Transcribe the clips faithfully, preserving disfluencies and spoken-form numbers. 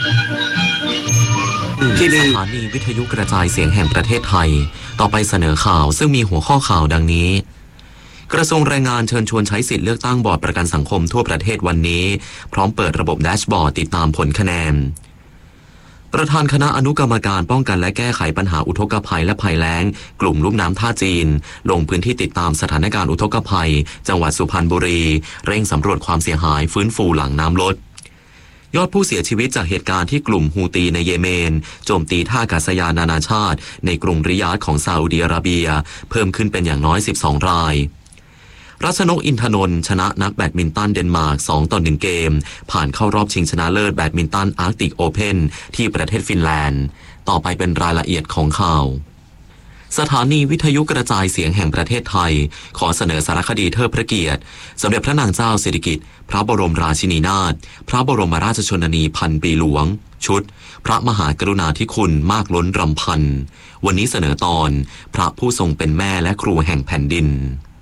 ที่สถานีวิทยุกระจายเสียงแห่งประเทศไทยต่อไปเสนอข่าวซึ่งมีหัวข้อข่าวดังนี้กระทรวงแรงงานเชิญชวนใช้สิทธิ์เลือกตั้งบอร์ดประกันสังคมทั่วประเทศวันนี้พร้อมเปิดระบบแดชบอร์ดติดตามผลคะแนนประธานคณะอนุกรรมการป้องกันและแก้ไขปัญหาอุทกภัยและภัยแล้งกลุ่มลุ่มน้ำท่าจีนลงพื้นที่ติดตามสถานการณ์อุทกภัยจังหวัดสุพรรณบุรีเร่งสำรวจความเสียหายฟื้นฟูหลังน้ำลดยอดผู้เสียชีวิตจากเหตุการณ์ที่กลุ่มฮูตีในเยเมนโจมตีท่าอากาศยานนานาชาติในกรุงริยาดของซาอุดิอาระเบียเพิ่มขึ้นเป็นอย่างน้อยสิบสองรายรัชนกอินทนนท์ชนะนักแบดมินตันเดนมาร์กสองต่อหนึ่งเกมผ่านเข้ารอบชิงชนะเลิศแบดมินตันอาร์กติกโอเพ่นที่ประเทศฟินแลนด์ต่อไปเป็นรายละเอียดของข่าวสถานีวิทยุกระจายเสียงแห่งประเทศไทยขอเสนอสารคดีเทิดพระเกียรติสมเด็จพระนางเจ้าสิริกิติ์พระบรมราชินีนาถพระบรมราชชนนีพันปีหลวงชุดพระมหากรุณาธิคุณมากล้นรำพันวันนี้เสนอตอนพระผู้ทรงเป็นแม่และครูแห่งแผ่นดิน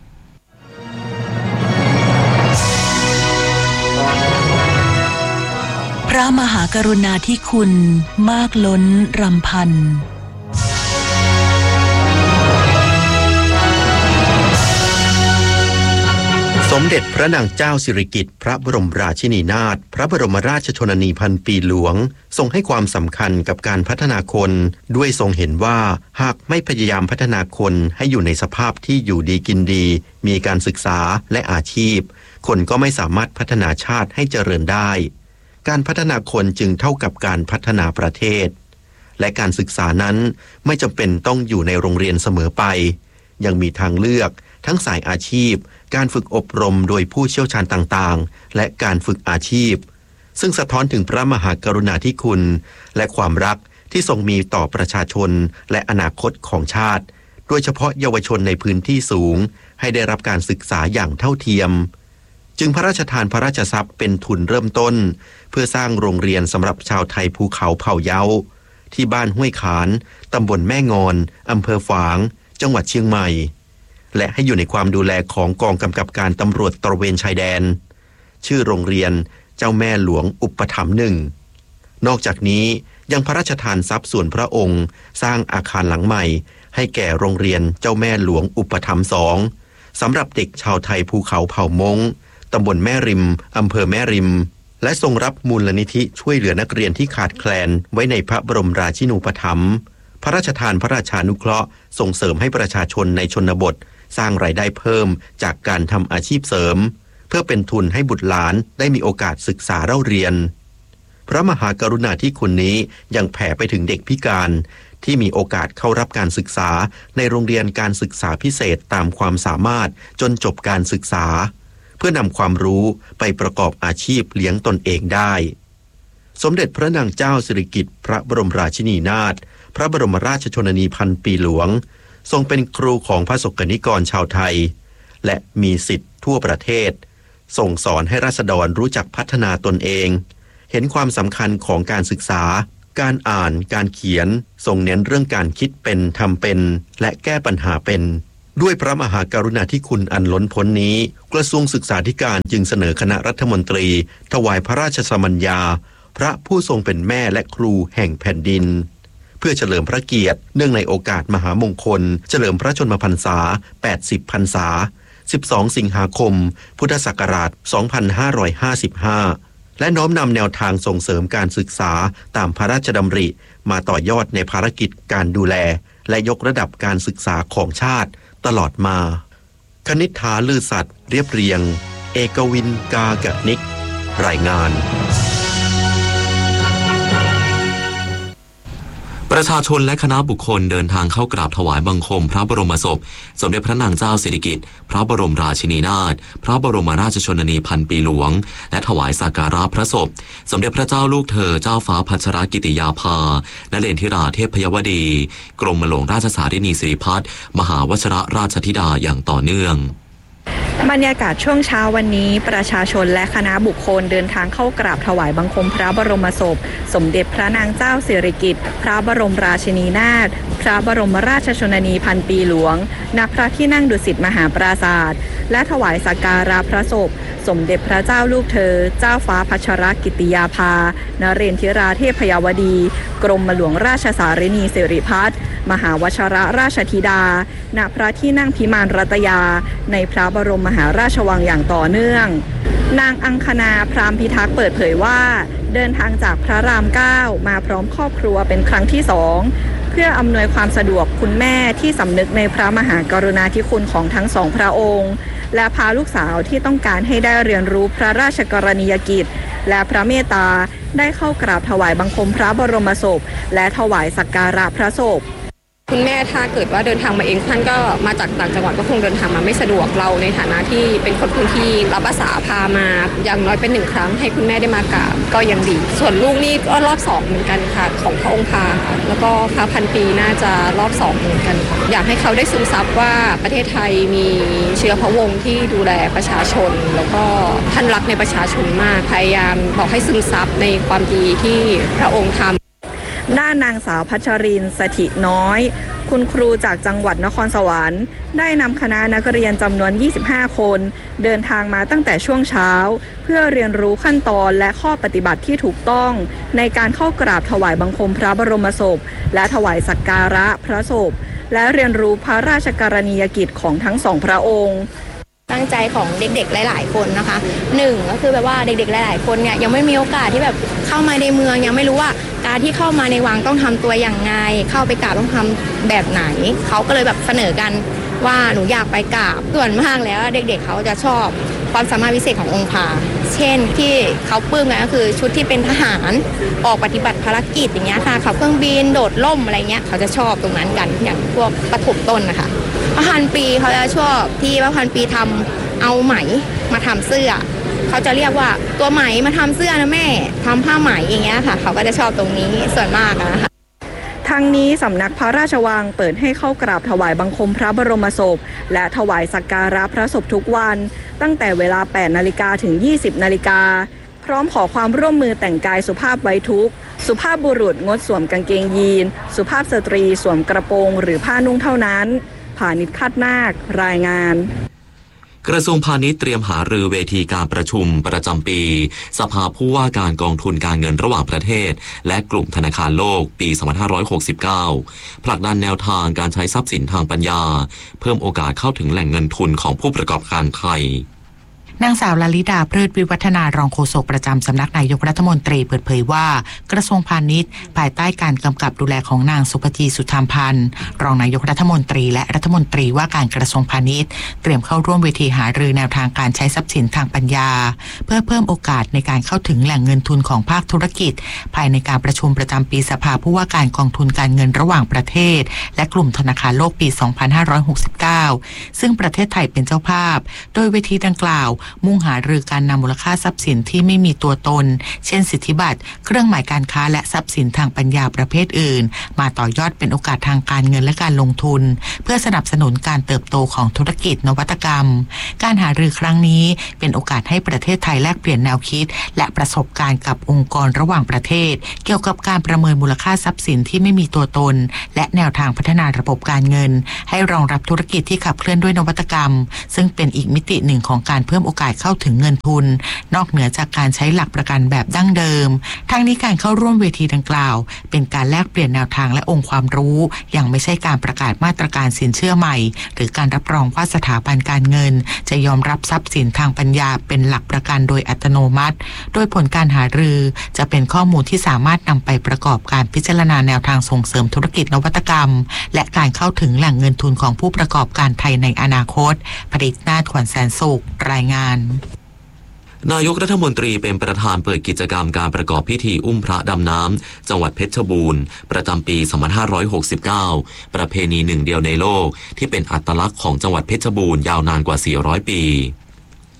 พระมหากรุณาธิคุณมากล้นรำพันสมเด็จพระนางเจ้าสิริกิติ์พระบรมราชินีนาถพระบรมราชชนนีพันปีหลวงทรงให้ความสำคัญกับการพัฒนาคนด้วยทรงเห็นว่าหากไม่พยายามพัฒนาคนให้อยู่ในสภาพที่อยู่ดีกินดีมีการศึกษาและอาชีพคนก็ไม่สามารถพัฒนาชาติให้เจริญได้การพัฒนาคนจึงเท่ากับการพัฒนาประเทศและการศึกษานั้นไม่จำเป็นต้องอยู่ในโรงเรียนเสมอไปยังมีทางเลือกทั้งสายอาชีพการฝึกอบรมโดยผู้เชี่ยวชาญต่างๆและการฝึกอาชีพซึ่งสะท้อนถึงพระมหากรุณาธิคุณและความรักที่ทรงมีต่อประชาชนและอนาคตของชาติโดยเฉพาะเยาวชนในพื้นที่สูงให้ได้รับการศึกษาอย่างเท่าเทียมจึงพระราชทานพระราชทรัพย์เป็นทุนเริ่มต้นเพื่อสร้างโรงเรียนสำหรับชาวไทยภูเขาเผ่าเยาที่บ้านห้วยขานตำบลแม่งอนอำเภอฝางจังหวัดเชียงใหม่และให้อยู่ในความดูแลของกองกำกับการตำรวจตระเวนชายแดนชื่อโรงเรียนเจ้าแม่หลวงอุปถัมภ์หนึ่งนอกจากนี้ยังพระราชทานทรัพย์ส่วนพระองค์สร้างอาคารหลังใหม่ให้แก่โรงเรียนเจ้าแม่หลวงอุปถัมภ์สองสำหรับเด็กชาวไทยภูเขาเผ่ามงตำบลแม่ริมอำเภอแม่ริมและทรงรับมูลนิธิช่วยเหลือนักเรียนที่ขาดแคลนไว้ในพระบรมราชินูปถัมภ์พระราชทานพระราชานุเคราะห์ส่งเสริมให้ประชาชนในชนบทสร้างรายได้เพิ่มจากการทำอาชีพเสริมเพื่อเป็นทุนให้บุตรหลานได้มีโอกาสศึกษาเล่าเรียนพระมหากรุณาธิคุณนี้ยังแผ่ไปถึงเด็กพิการที่มีโอกาสเข้ารับการศึกษาในโรงเรียนการศึกษาพิเศษตามความสามารถจนจบการศึกษาเพื่อนำความรู้ไปประกอบอาชีพเลี้ยงตนเองได้สมเด็จพระนางเจ้าสิริกิติ์พระบรมราชินีนาถพระบรมราชชนนีพันปีหลวงทรงเป็นครูของพระสกนิกรชาวไทยและมีศิษย์ทั่วประเทศส่งสอนให้ราษฎรรู้จักพัฒนาตนเองเห็นความสำคัญของการศึกษาการอ่านการเขียนทรงเน้นเรื่องการคิดเป็นทำเป็นและแก้ปัญหาเป็นด้วยพระมหากรุณาธิคุณอันล้นพ้นนี้กระทรวงศึกษาธิการจึงเสนอคณะรัฐมนตรีถวายพระราชสมัญญาพระผู้ทรงเป็นแม่และครูแห่งแผ่นดินเพื่อเฉลิมพระเกียรติเนื่องในโอกาสมหามงคลเฉลิมพระชนมพรรษาแปดสิบพรรษาสิบสองสิงหาคมพุทธศักราชสองพันห้าร้อยห้าสิบห้าและน้อมนำแนวทางส่งเสริมการศึกษาตามพระราชดำริมาต่อยอดในภารกิจการดูแลและยกระดับการศึกษาของชาติตลอดมาคณิษฐาลือสัตย์เรียบเรียงเอกวินกากะนิกรายงานประชาชนและคณะบุคคลเดินทางเข้ากราบถวายบังคมพระบรมศพสมเด็จพระนางเจ้าสิริกิติ์พระบรมราชินีนาถพระบรมราชชนนีพันปีหลวงและถวายสักการะพระศพสมเด็จพระเจ้าลูกเธอเจ้าฟ้าพัชรกิติยาภานเรนทิราเทพยวดีกรมหลวงราชสารินีสิริพัฒน์มหาวชรราชธิดาอย่างต่อเนื่องบรรยากาศช่วงเช้าวันนี้ประชาชนและคณะบุคคลเดินทางเข้ากราบถวายบังคมพระบรมศพสมเด็จพระนางเจ้าสิริกิติ์พระบรมราชินีนาถพระบรมราชชนนีพันปีหลวงณพระที่นั่งดุสิตมหาปราศาสตร์และถวายสักการะพระศพสมเด็จพระเจ้าลูกเธอเจ้าฟ้าพัชรกิติยาภานเรนทิราเทพยวดี กรมหลวงราชสารินีสิริพัฒน์มหาวชรราชธิดาณพระที่นั่งพิมานรัตยาในพระบรมมหาราชวังอย่างต่อเนื่องนางอังคณาพรามพิทักษ์เปิดเผยว่าเดินทางจากพระรามเก้ามาพร้อมครอบครัวเป็นครั้งที่สองเพื่ออำนวยความสะดวกคุณแม่ที่สำนึกในพระมหากรุณาธิคุณของทั้งสองพระองค์และพาลูกสาวที่ต้องการให้ได้เรียนรู้พระราชกรณียกิจและพระเมตตาได้เข้ากราบถวายบังคมพระบรมศพและถวายสักการะพระศพคุณแม่ถ้าเกิดว่าเดินทางมาเองท่านก็มาจากต่างจังหวัดก็คงเดินทางมาไม่สะดวกเราในฐานะที่เป็นคนพื้นที่รับอาสาพามาอย่างน้อยเป็นหนึ่งครั้งให้คุณแม่ได้มากราบก็ยังดีส่วนลูกนี่ก็รอบสองเหมือนกันค่ะของพระองค์พาแล้วก็พระพันปีน่าจะรอบสองเหมือนกันอยากให้เขาได้ซึมซับว่าประเทศไทยมีเชื้อพระวงศ์ที่ดูแลประชาชนแล้วก็ท่านรักในประชาชนมากพยายามบอกให้ซึมซับในความดีที่พระองค์ทำด้านนางสาวพัชรินทร์สถิน้อยคุณครูจากจังหวัดนครสวรรค์ได้นำคณะนักเรียนจำนวนยี่สิบห้าคนเดินทางมาตั้งแต่ช่วงเช้าเพื่อเรียนรู้ขั้นตอนและข้อปฏิบัติที่ถูกต้องในการเข้ากราบถวายบังคมพระบรมศพและถวายสักการะพระศพและเรียนรู้พระราชกรณียกิจของทั้งสองพระองค์ตั้งใจของเด็กๆหลายๆคนนะคะหนึ่งก็คือแบบว่าเด็กๆหลายๆคนเนี่ยยังไม่มีโอกาสที่แบบเข้ามาในเมืองยังไม่รู้ว่าการที่เข้ามาในวังต้องทำตัวอย่างไงเข้าไปกราบต้องทำแบบไหนเขาก็เลยแบบเสนอกันว่าหนูอยากไปกราบส่วนมากแล้วเด็กๆเขาจะชอบความสามารถพิเศษขององค์พาเช่นที่เขาปลื้มกันก็คือชุดที่เป็นทหารออกปฏิบัติภารกิจอย่างเงี้ยค่ะขับเครื่องบินโดดร่มอะไรเงี้ยเขาจะชอบตรงนั้นกันอย่างพวกปฐมต้นนะคะพระพันปีเขาจะชอบที่พระพันปีทำเอาไหมมาทำเสื้อเขาจะเรียกว่าตัวไหมมาทำเสื้อนะแม่ทำผ้าไหมอย่างเงี้ยค่ะเขาก็จะชอบตรงนี้ส่วนมากนะคะทางนี้สำนักพระราชวังเปิดให้เข้ากราบถวายบังคมพระบรมศพและถวายสักการะพระศพทุกวันตั้งแต่เวลา แปดนาฬิกา ถึง ยี่สิบนาฬิกาพร้อมขอความร่วมมือแต่งกายสุภาพไว้ทุกข์สุภาพบุรุษงดสวมกางเกงยีนสุภาพสตรีสวมกระโปรงหรือผ้านุ่งเท่านั้นพาณิชย์คาดนาครายงานกระทรวงพาณิชย์เตรียมหารือเวทีการประชุมประจำปีสภาผู้ว่าการกองทุนการเงินระหว่างประเทศและกลุ่มธนาคารโลกปี สองพันห้าร้อยหกสิบเก้า ผลักดันแนวทางการใช้ทรัพย์สินทางปัญญาเพิ่มโอกาสเข้าถึงแหล่งเงินทุนของผู้ประกอบการไทยนางสาวลลิดาพืชวิวัฒนารองโฆษกประจำสำนักนายกรัฐมนตรีเปิดเผยว่ากระทรวงพาณิชย์ภายใต้การกำกับดูแลของนางสุภจีสุธรรมพันธ์รองนายกรัฐมนตรีและรัฐมนตรีว่าการกระทรวงพาณิชย์เตรียมเข้าร่วมเวทีหารือแนวทางการใช้ทรัพย์สินทางปัญญาเพื่อเพิ่มโอกาสในการเข้าถึงแหล่งเงินทุนของภาคธุรกิจภายในการประชุมประจำปีสภาผู้ว่าการกองทุนการเงินระหว่างประเทศและกลุ่มธนาคารโลกปี สองพันห้าร้อยหกสิบเก้า ซึ่งประเทศไทยเป็นเจ้าภาพโดยเวทีดังกล่าวมุ่งหารือการนำมูลค่าทรัพย์สินที่ไม่มีตัวตนเช่นสิทธิบัตรเครื่องหมายการค้าและทรัพย์สินทางปัญญาประเภทอื่นมาต่อยอดเป็นโอกาสทางการเงินและการลงทุนเพื่อสนับสนุนการเติบโตของธุรกิจนวัตกรรมการหารือครั้งนี้เป็นโอกาสให้ประเทศไทยแลกเปลี่ยนแนวคิดและประสบการณ์กับองค์กรระหว่างประเทศเกี่ยวกับการประเมินมูลค่าทรัพย์สินที่ไม่มีตัวตนและแนวทางพัฒนาระบบการเงินให้รองรับธุรกิจที่ขับเคลื่อนด้วยนวัตกรรมซึ่งเป็นอีกมิติหนึ่งของการเพิ่มโอกาสเข้าถึงเงินทุนนอกเหนือจากการใช้หลักประกันแบบดั้งเดิมทั้งนี้การเข้าร่วมเวทีดังกล่าวเป็นการแลกเปลี่ยนแนวทางและองค์ความรู้ยังไม่ใช่การประกาศมาตรการสินเชื่อใหม่หรือการรับรองว่าสถาบันการเงินจะยอมรับทรัพย์สินทางปัญญาเป็นหลักประกันโดยอัตโนมัติโดยผลการหารือจะเป็นข้อมูลที่สามารถนำไปประกอบการพิจารณาแนวทางส่งเสริมธุรกิจนวัตกรรมและการเข้าถึงแหล่งเงินทุนของผู้ประกอบการไทยในอนาคตผลิตนาถขวัญแสนสุขรายงานนายกรัฐมนตรีเป็นประธานเปิดกิจกรรมการประกอบพิธีอุ้มพระดำน้ำจังหวัดเพชรบูรณ์ประจำปี สองพันห้าร้อยหกสิบเก้า ประเพณีหนึ่งเดียวในโลกที่เป็นอัตลักษณ์ของจังหวัดเพชรบูรณ์ยาวนานกว่า สี่ร้อย ปี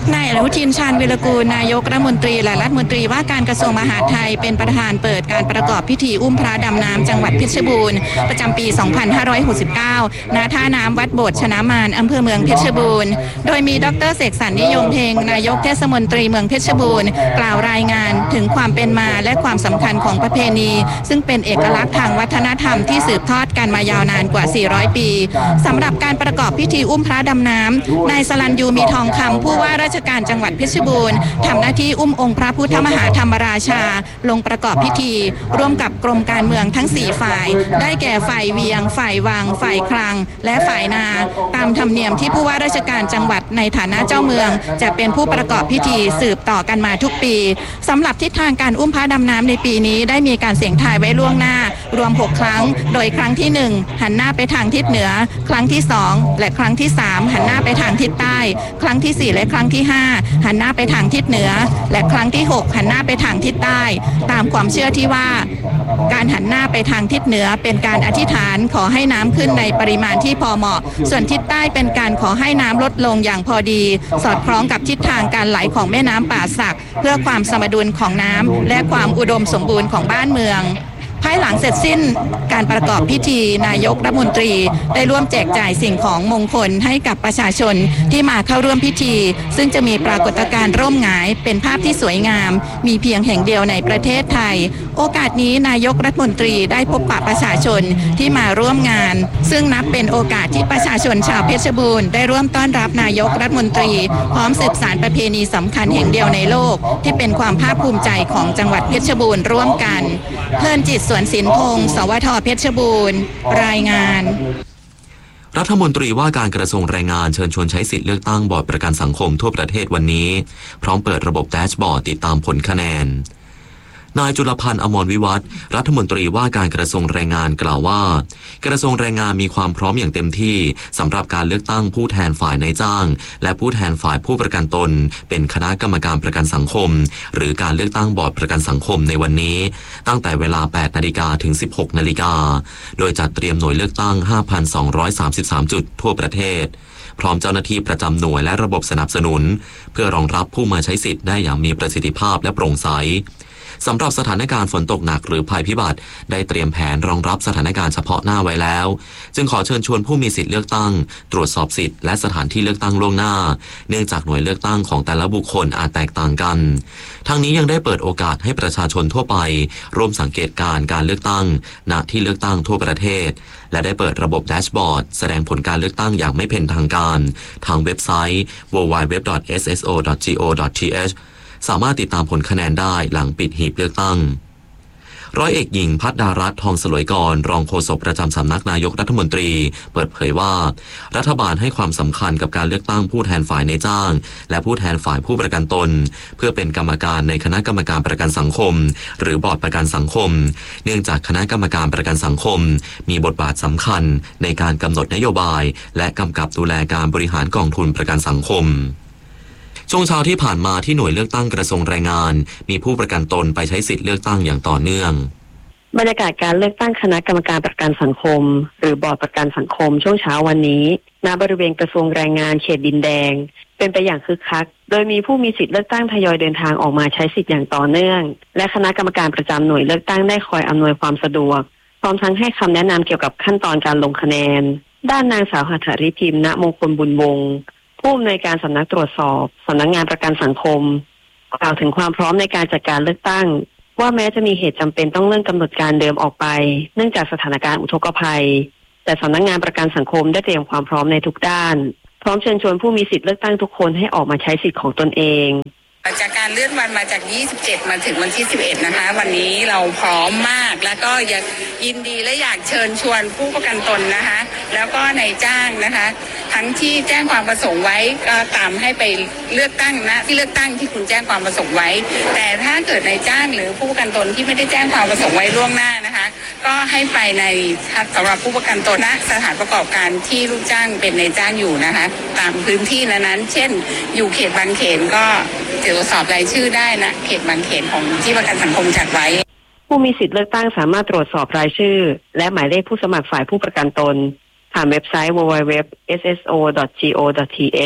นายอนุทินชาญวิรกูลนายกรัฐมนตรีและรัฐมนตรีว่าการกระทรวงมหาดไทยเป็นประธานเปิดการประกอบพิธีอุ้มพระดำน้ำจังหวัดเพชรบูรณ์ประจำปี สองพันห้าร้อยหกสิบเก้า ณ ท่าน้ำวัดโบสถ์ชนะมารอำเภอเมืองเพชรบูรณ์โดยมีดร.เสกสรรนิยมเพ็งนายกเทศมนตรีเมืองเพชรบูรณ์กล่าวรายงานถึงความเป็นมาและความสำคัญของประเพณีซึ่งเป็นเอกลักษณ์ทางวัฒนธรรมที่สืบทอดกันมายาวนานกว่าสี่ร้อยปีสำหรับการประกอบพิธีอุ้มพระดำน้ำนายสลันยูมีทองคำผู้ว่าราชการจังหวัดเพชรบูรณ์ทำหน้าที่อุ้มองค์พระพุทธมหาธรรมราชาลงประกอบพิธีร่วมกับกรมการเมืองทั้งสี่ฝ่ายได้แก่ฝ่ายเวียงฝ่ายวังฝ่ายคลังและฝ่ายนาตามธรรมเนียมที่ผู้ว่าราชการจังหวัดในฐานะเจ้าเมืองจะเป็นผู้ประกอบพิธีสืบต่อกันมาทุกปีสำหรับทิศทางการอุ้มพระดำน้ำในปีนี้ได้มีการเสี่ยงทายไว้ล่วงหน้ารวมหกครั้งโดยครั้งที่หนึ่งหันหน้าไปทางทิศเหนือครั้งที่สองและครั้งที่สามหันหน้าไปทางทิศใต้ครั้งที่สี่และครั้งที่ห้าหันหน้าไปทางทิศเหนือและครั้งที่หกหันหน้าไปทางทิศใต้ตามความเชื่อที่ว่าการหันหน้าไปทางทิศเหนือเป็นการอธิษฐานขอให้น้ำขึ้นในปริมาณที่พอเหมาะส่วนทิศใต้เป็นการขอให้น้ำลดลงอย่างพอดีสอดคล้องกับทิศทางการไหลของแม่น้ำป่าสักเพื่อความสมดุลของน้ำและความอุดมสมบูรณ์ของบ้านเมืองภายหลังเสร็จสิ้นการประกอบพิธีนายกรัฐมนตรีได้ร่วมแจกจ่ายสิ่งของมงคลให้กับประชาชนที่มาเข้าร่วมพิธีซึ่งจะมีปรากฏการณ์ร่มหงายเป็นภาพที่สวยงามมีเพียงแห่งเดียวในประเทศไทยโอกาสนี้นายกรัฐมนตรีได้พบปะประชาชนที่มาร่วมงานซึ่งนับเป็นโอกาสที่ประชาชนชาวเพชรบูรณ์ได้ร่วมต้อนรับนายกรัฐมนตรีพร้อมสืบสานประเพณีสำคัญแห่งเดียวในโลกที่เป็นความภาคภูมิใจของจังหวัดเพชรบูรณ์ร่วมกันเพลินจิตสวนศิลป์พงศ์สวทเพชรบูรณ์รายงานรัฐมนตรีว่าการกระทรวงแรงงานเชิญชวนใช้สิทธิเลือกตั้งบอร์ดประกันสังคมทั่วประเทศวันนี้พร้อมเปิดระบบแดชบอร์ดติดตามผลคะแนนนายจุลพันธ์อมรวิวัฒน์รัฐมนตรีว่าการกระทรวงแรงงานกล่าวว่ากระทรวงแรงงานมีความพร้อมอย่างเต็มที่สำหรับการเลือกตั้งผู้แทนฝ่ายนายจ้างและผู้แทนฝ่ายผู้ประกันตนเป็นคณะกรรมการประกันสังคมหรือการเลือกตั้งบอร์ดประกันสังคมในวันนี้ตั้งแต่เวลา แปดนาฬิกา ถึง สิบหกนาฬิกาโดยจัดเตรียมหน่วยเลือกตั้ง ห้าพันสองร้อยสามสิบสาม จุดทั่วประเทศพร้อมเจ้าหน้าที่ประจำหน่วยและระบบสนับสนุนเพื่อรองรับผู้มาใช้สิทธิ์ได้อย่างมีประสิทธิภาพและโปร่งใสสำหรับสถานการณ์ฝนตกหนักหรือภัยพิบัติได้เตรียมแผนรองรับสถานการณ์เฉพาะหน้าไว้แล้วจึงขอเชิญชวนผู้มีสิทธิ์เลือกตั้งตรวจสอบสิทธิ์และสถานที่เลือกตั้งล่วงหน้าเนื่องจากหน่วยเลือกตั้งของแต่ละบุคคลอาจแตกต่างกันทั้งนี้ยังได้เปิดโอกาสให้ประชาชนทั่วไปร่วมสังเกตการณ์การเลือกตั้งณที่เลือกตั้งทั่วประเทศและได้เปิดระบบแดชบอร์ดแสดงผลการเลือกตั้งอย่างไม่เป็นทางการทางเว็บไซต์ ดับเบิลยู ดับเบิลยู ดับเบิลยู ดอท เอส เอส โอ ดอท จี โอ ดอท ที เอช สามารถติดตามผลคะแนนได้หลังปิดหีบเลือกตั้งร้อยเอกหญิงภัทรดารัตน์ทองสลวยกรรองโฆษกประจำสำนักนายกรัฐมนตรีเปิดเผยว่ารัฐบาลให้ความสำคัญกับการเลือกตั้งผู้แทนฝ่ายนายจ้างและผู้แทนฝ่ายผู้ประกันตนเพื่อเป็นกรรมการในคณะกรรมการประกันสังคมหรือบอร์ดประกันสังคมเนื่องจากคณะกรรมการประกันสังคมมีบทบาทสำคัญในการกำหนดนโยบายและกำกับดูแลการบริหารกองทุนประกันสังคมช่วงเช้าที่ผ่านมาที่หน่วยเลือกตั้งกระทรวงแรงงานมีผู้ประกันตนไปใช้สิทธิเลือกตั้งอย่างต่อเนื่องบรรยากาศการเลือกตั้งคณะกรรมการประกันสังคมหรือบอร์ดประกันสังคมช่วงเช้าวันนี้ณบริเวณกระทรวงแรงงานเขตดินแดงเป็นไปอย่างคึกคักโดยมีผู้มีสิทธิเลือกตั้งทยอยเดินทางออกมาใช้สิทธิ์อย่างต่อเนื่องและคณะกรรมการประจำหน่วยเลือกตั้งได้คอยอำนวยความสะดวกพร้อมทั้งให้คำแนะนำเกี่ยวกับขั้นตอนการลงคะแนนด้านนางสาวหัตถริพิมพ์ณมงคลบุญวงศ์ผู้อำนวยการสำนักตรวจสอบสำนักงานประกันสังคมกล่าวถึงความพร้อมในการจัดการเลือกตั้งว่าแม้จะมีเหตุจำเป็นต้องเลื่อนกำหนดการเดิมออกไปเนื่องจากสถานการณ์อุทกภัยแต่สำนักงานประกันสังคมได้เตรียมความพร้อมในทุกด้านพร้อมเชิญชวนผู้มีสิทธิเลือกตั้งทุกคนให้ออกมาใช้สิทธิ์ของตนเองจากการเลื่อนวันมาจากยี่สิบเจ็ดมาถึงวันที่สิบเอ็ดนะคะวันนี้เราพร้อมมากแล้วก็อยากยินดีและอยากเชิญชวนผู้ประกันตนนะคะแล้วก็นายจ้างนะคะทั้งที่แจ้งความประสงค์ไว้ก็ตามให้ไปเลือกตั้งนะที่เลือกตั้งที่คุณแจ้งความประสงค์ไว้แต่ถ้าเกิดนายจ้างหรือผู้ประกันตนที่ไม่ได้แจ้งความประสงค์ไว้ล่วงหน้านะคะก็ให้ไปในสำหรับผู้ประกันตนนะสถานประกอบการที่ลูกจ้างเป็นนายจ้างอยู่นะคะตามพื้นที่นั้นๆเช่นอยู่เขตบางเขนก็ตรวจสอบรายชื่อได้นะเขตบางเขนของที่ประกันสังคมจัดไว้ผู้มีสิทธิเลือกตั้งสามารถตรวจสอบรายชื่อและหมายเลขผู้สมัครฝ่ายผู้ประกันตนผ่านเว็บไซต์ ดับเบิลยู ดับเบิลยู ดับเบิลยู ดอท เอส เอส โอ ดอท จี โอ ดอท ที เอช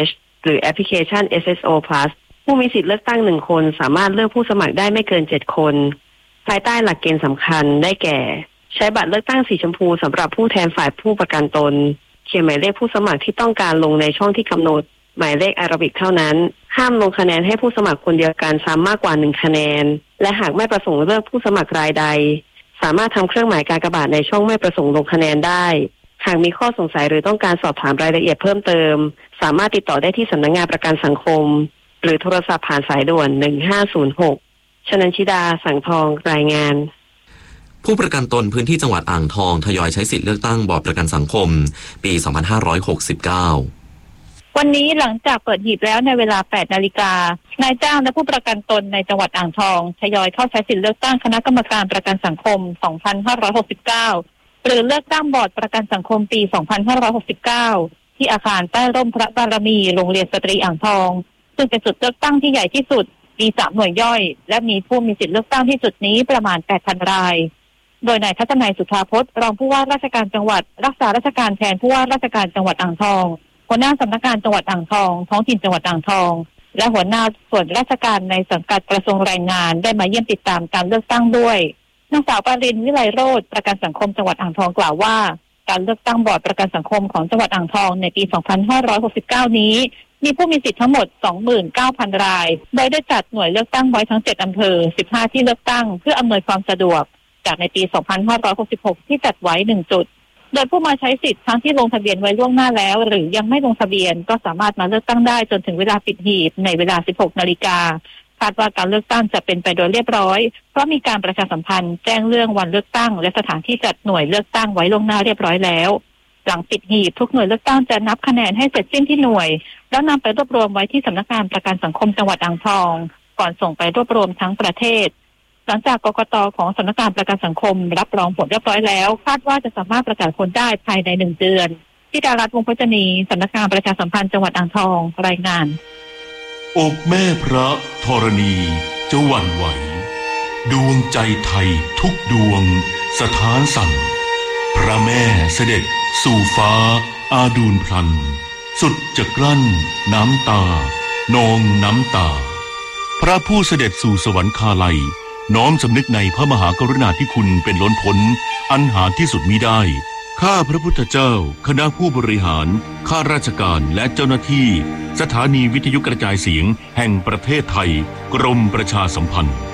หรือแอปพลิเคชัน เอส เอส โอ Plus ผู้มีสิทธิ์เลือกตั้งหนึ่งคนสามารถเลือกผู้สมัครได้ไม่เกินเจ็ดคนภายใต้หลักเกณฑ์สำคัญได้แก่ใช้บัตรเลือกตั้งสีชมพูสำหรับผู้แทนฝ่ายผู้ประกันตนเขียนหมายเลขผู้สมัครที่ต้องการลงในช่องที่กำหนดหมายเลขอาราบิกเท่านั้นห้ามลงคะแนนให้ผู้สมัครคนเดียวกันซ้ำมากกว่าหนึ่งคะแนนและหากไม่ประสงค์เลือกผู้สมัครรายใดสามารถทำเครื่องหมายกากบาทในช่องไม่ประสงค์ลงคะแนนได้หากมีข้อสงสัยหรือต้องการสอบถามรายละเอียดเพิ่มเติมสามารถติดต่อได้ที่สำนักงานประกันสังคมหรือโทรศัพท์ผ่านสายด่วนหนึ่งห้าศูนย์หกชนันชิดาสังทองรายงานผู้ประกันตนพื้นที่จังหวัดอ่างทองทยอยใช้สิทธิเลือกตั้งบอร์ดประกันสังคมปีสองพันห้าร้อยหกสิบเก้าวันนี้หลังจากเปิดหีบแล้วในเวลา แปดนาฬิกา นายจ้างและผู้ประกันตนในจังหวัดอ่างทองทยอยเข้าใช้สิทธิเลือกตั้งคณะกรรมการประกันสังคม สองพันห้าร้อยหกสิบเก้า หรือเลือกตั้งบอร์ดประกันสังคมปี สองพันห้าร้อยหกสิบเก้า ที่อาคารใต้ร่มพระบารมีโรงเรียนสตรีอ่างทองซึ่งเป็นจุดเลือกตั้งที่ใหญ่ที่สุดมีสามหน่วยย่อยและมีผู้มีสิทธิเลือกตั้งที่จุดนี้ประมาณ แปดพัน รายโดยนายทัศนัยสุธาพจน์รองผู้ว่าราชการจังหวัดรักษาราชการแทนผู้ว่าราชการจังหวัดอ่างทองหัวหน้าสำนักงานจังหวัดอ่างทองท้องถิ่นจังหวัดอ่างทองและหัวหน้าส่วนราชการในสังกัดกระทรวงแรงงานได้มาเยี่ยมติดตามการเลือกตั้งด้วยนางสาวปารินวิไลโรจน์ประกันสังคมจังหวัดอ่างทองกล่าวว่าการเลือกตั้งบอร์ดประกันสังคมของจังหวัดอ่างทองในปี สองพันห้าร้อยหกสิบเก้า นี้มีผู้มีสิทธิ์ทั้งหมด สองหมื่นเก้าพัน รายโดยได้จัดหน่วยเลือกตั้งไว้ทั้งเจ็ดอำเภอสิบห้าที่เลือกตั้งเพื่ออำนวยความสะดวกจากในปี สองพันห้าร้อยหกสิบหก ที่จัดไว้หนึ่งจุดโดยผู้มาใช้สิทธิ์ทั้งที่ลงทะเบียนไว้ล่วงหน้าแล้วหรือยังไม่ลงทะเบียนก็สามารถมาเลือกตั้งได้จนถึงเวลาปิดหีบในเวลา สิบหกนาฬิกาคาดว่าการเลือกตั้งจะเป็นไปโดยเรียบร้อยเพราะมีการประชาสัมพันธ์แจ้งเรื่องวันเลือกตั้งและสถานที่จัดหน่วยเลือกตั้งไว้ล่วงหน้าเรียบร้อยแล้วหลังปิดหีบทุกหน่วยเลือกตั้งจะนับคะแนนให้เสร็จสิ้นที่หน่วยแล้วนำไปรวบรวมไว้ที่สำนักงานประกันสังคมจังหวัดอ่างทองก่อนส่งไปรวบรวมทั้งประเทศหลังจากกกต.ของสำนักงานประกันสังคมรับรองผลเรียบร้อยแล้วคาดว่าจะสามารถประกาศผลได้ภายในหนึ่งเดือนที่ดารัตน์ วงศ์พจนีสำนักงานประชาสัมพันธ์จังหวัดอ่างทองรายงานอกแม่พระธรณีจะหวั่นไหวดวงใจไทยทุกดวงสถานสั่นพระแม่เสด็จสู่ฟ้าอาดูลพลันสุดจะกลั้นน้ำตานองน้ำตาพระผู้เสด็จสู่สวรรคาลัยน้อมสำนึกในพระมหากรุณาธิคุณเป็นล้นพ้นอันหาที่สุดมิได้ข้าพระพุทธเจ้าคณะผู้บริหารข้าราชการและเจ้าหน้าที่สถานีวิทยุกระจายเสียงแห่งประเทศไทยกรมประชาสัมพันธ์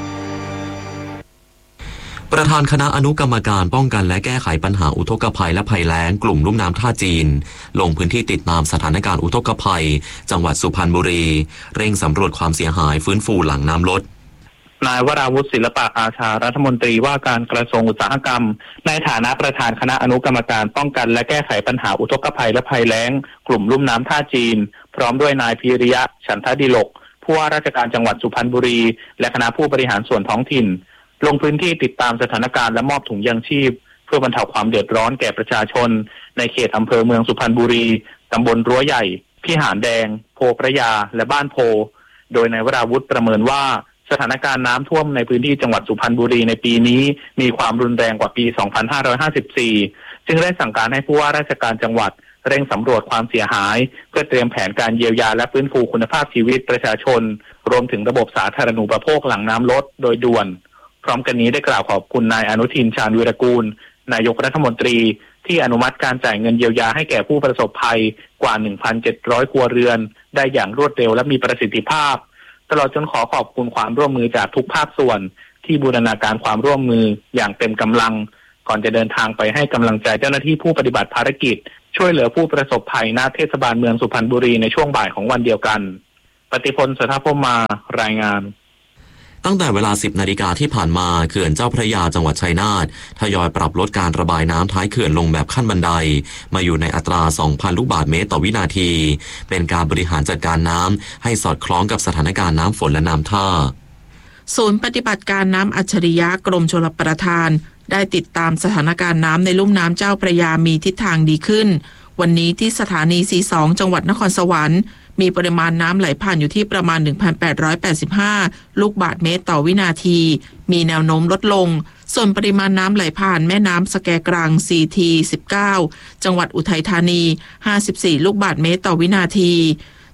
ประธานคณะอนุกรรมการป้องกันและแก้ไขปัญหาอุทกภัยและภัยแล้งกลุ่มลุ่มน้ำท่าจีนลงพื้นที่ติดตามสถานการณ์อุทกภัยจังหวัดสุพรรณบุรีเร่งสำรวจความเสียหายฟื้นฟูหลังน้ำลดนายวราวุฒิศิลปะอาชารัฐมนตรีว่าการกระทรวงอุตสาหกรรมในฐานะประธานคณะอนุกรรมการป้องกันและแก้ไขปัญหาอุทกภัยและภัยแล้งกลุ่มลุ่มน้ำท่าจีนพร้อมด้วยนายพิริยะฉันทดิลกผู้ว่าราชการจังหวัดสุพรรณบุรีและคณะผู้บริหารส่วนท้องถิ่นลงพื้นที่ติดตามสถานการณ์และมอบถุงยางชีพเพื่อบรรเทาความเดือดร้อนแก่ประชาชนในเขตอำเภอเมืองสุพรรณบุรีตำบลรั้วใหญ่พิหารแดงโพพระยาและบ้านโพโดยนายวราวุฒิประเมินว่าสถานการณ์น้ำท่วมในพื้นที่จังหวัดสุพรรณบุรีในปีนี้มีความรุนแรงกว่าปี สองพันห้าร้อยห้าสิบสี่ จึงได้สั่งการให้ผู้ว่าราชการจังหวัดเร่งสำรวจความเสียหายเพื่อเตรียมแผนการเยียวยาและฟื้นฟูคุณภาพชีวิตประชาชนรวมถึงระบบสาธารณูปโภคหลังน้ำลดโดยด่วนพร้อมกันนี้ได้กล่าวขอบคุณนายอนุทินชาญวีรกูลนายกรัฐมนตรีที่อนุมัติการจ่ายเงินเยียวยาให้แก่ผู้ประสบภัยกว่า หนึ่งพันเจ็ดร้อย ครัวเรือนได้อย่างรวดเร็วและมีประสิทธิภาพตลอดจนขอขอบคุณความร่วมมือจากทุกภาคส่วนที่บูรณาการความร่วมมืออย่างเต็มกำลังก่อนจะเดินทางไปให้กำลังใจเจ้าหน้าที่ผู้ปฏิบัติภารกิจช่วยเหลือผู้ประสบภัยณเทศบาลเมืองสุพรรณบุรีในช่วงบ่ายของวันเดียวกันปฏิพล สถาพมารายงานตั้งแต่เวลา สิบนาฬิกาที่ผ่านมาเขื่อนเจ้าพระยาจังหวัดชัยนาททยอยปรับลดการระบายน้ำท้ายเขื่อนลงแบบขั้นบันไดมาอยู่ในอัตรา สองพัน ลูกบาศก์เมตรต่อวินาทีเป็นการบริหารจัดการน้ำให้สอดคล้องกับสถานการณ์น้ำฝนและน้ำท่าศูนย์ปฏิบัติการน้ำอัจฉริยะกรมชลประทานได้ติดตามสถานการณ์น้ำในลุ่มน้ำเจ้าพระยามีทิศทางดีขึ้นวันนี้ที่สถานี สี่สิบสอง จังหวัดนครสวรรค์มีปริมาณน้ำไหลผ่านอยู่ที่ประมาณ หนึ่งพันแปดร้อยแปดสิบห้า ลูกบาศก์เมตรต่อวินาทีมีแนวโน้มลดลงส่วนปริมาณน้ำไหลผ่านแม่น้ำสแกกรัง ซี ที สิบเก้า จังหวัดอุทัยธานี ห้าสิบสี่ ลูกบาศก์เมตรต่อวินาที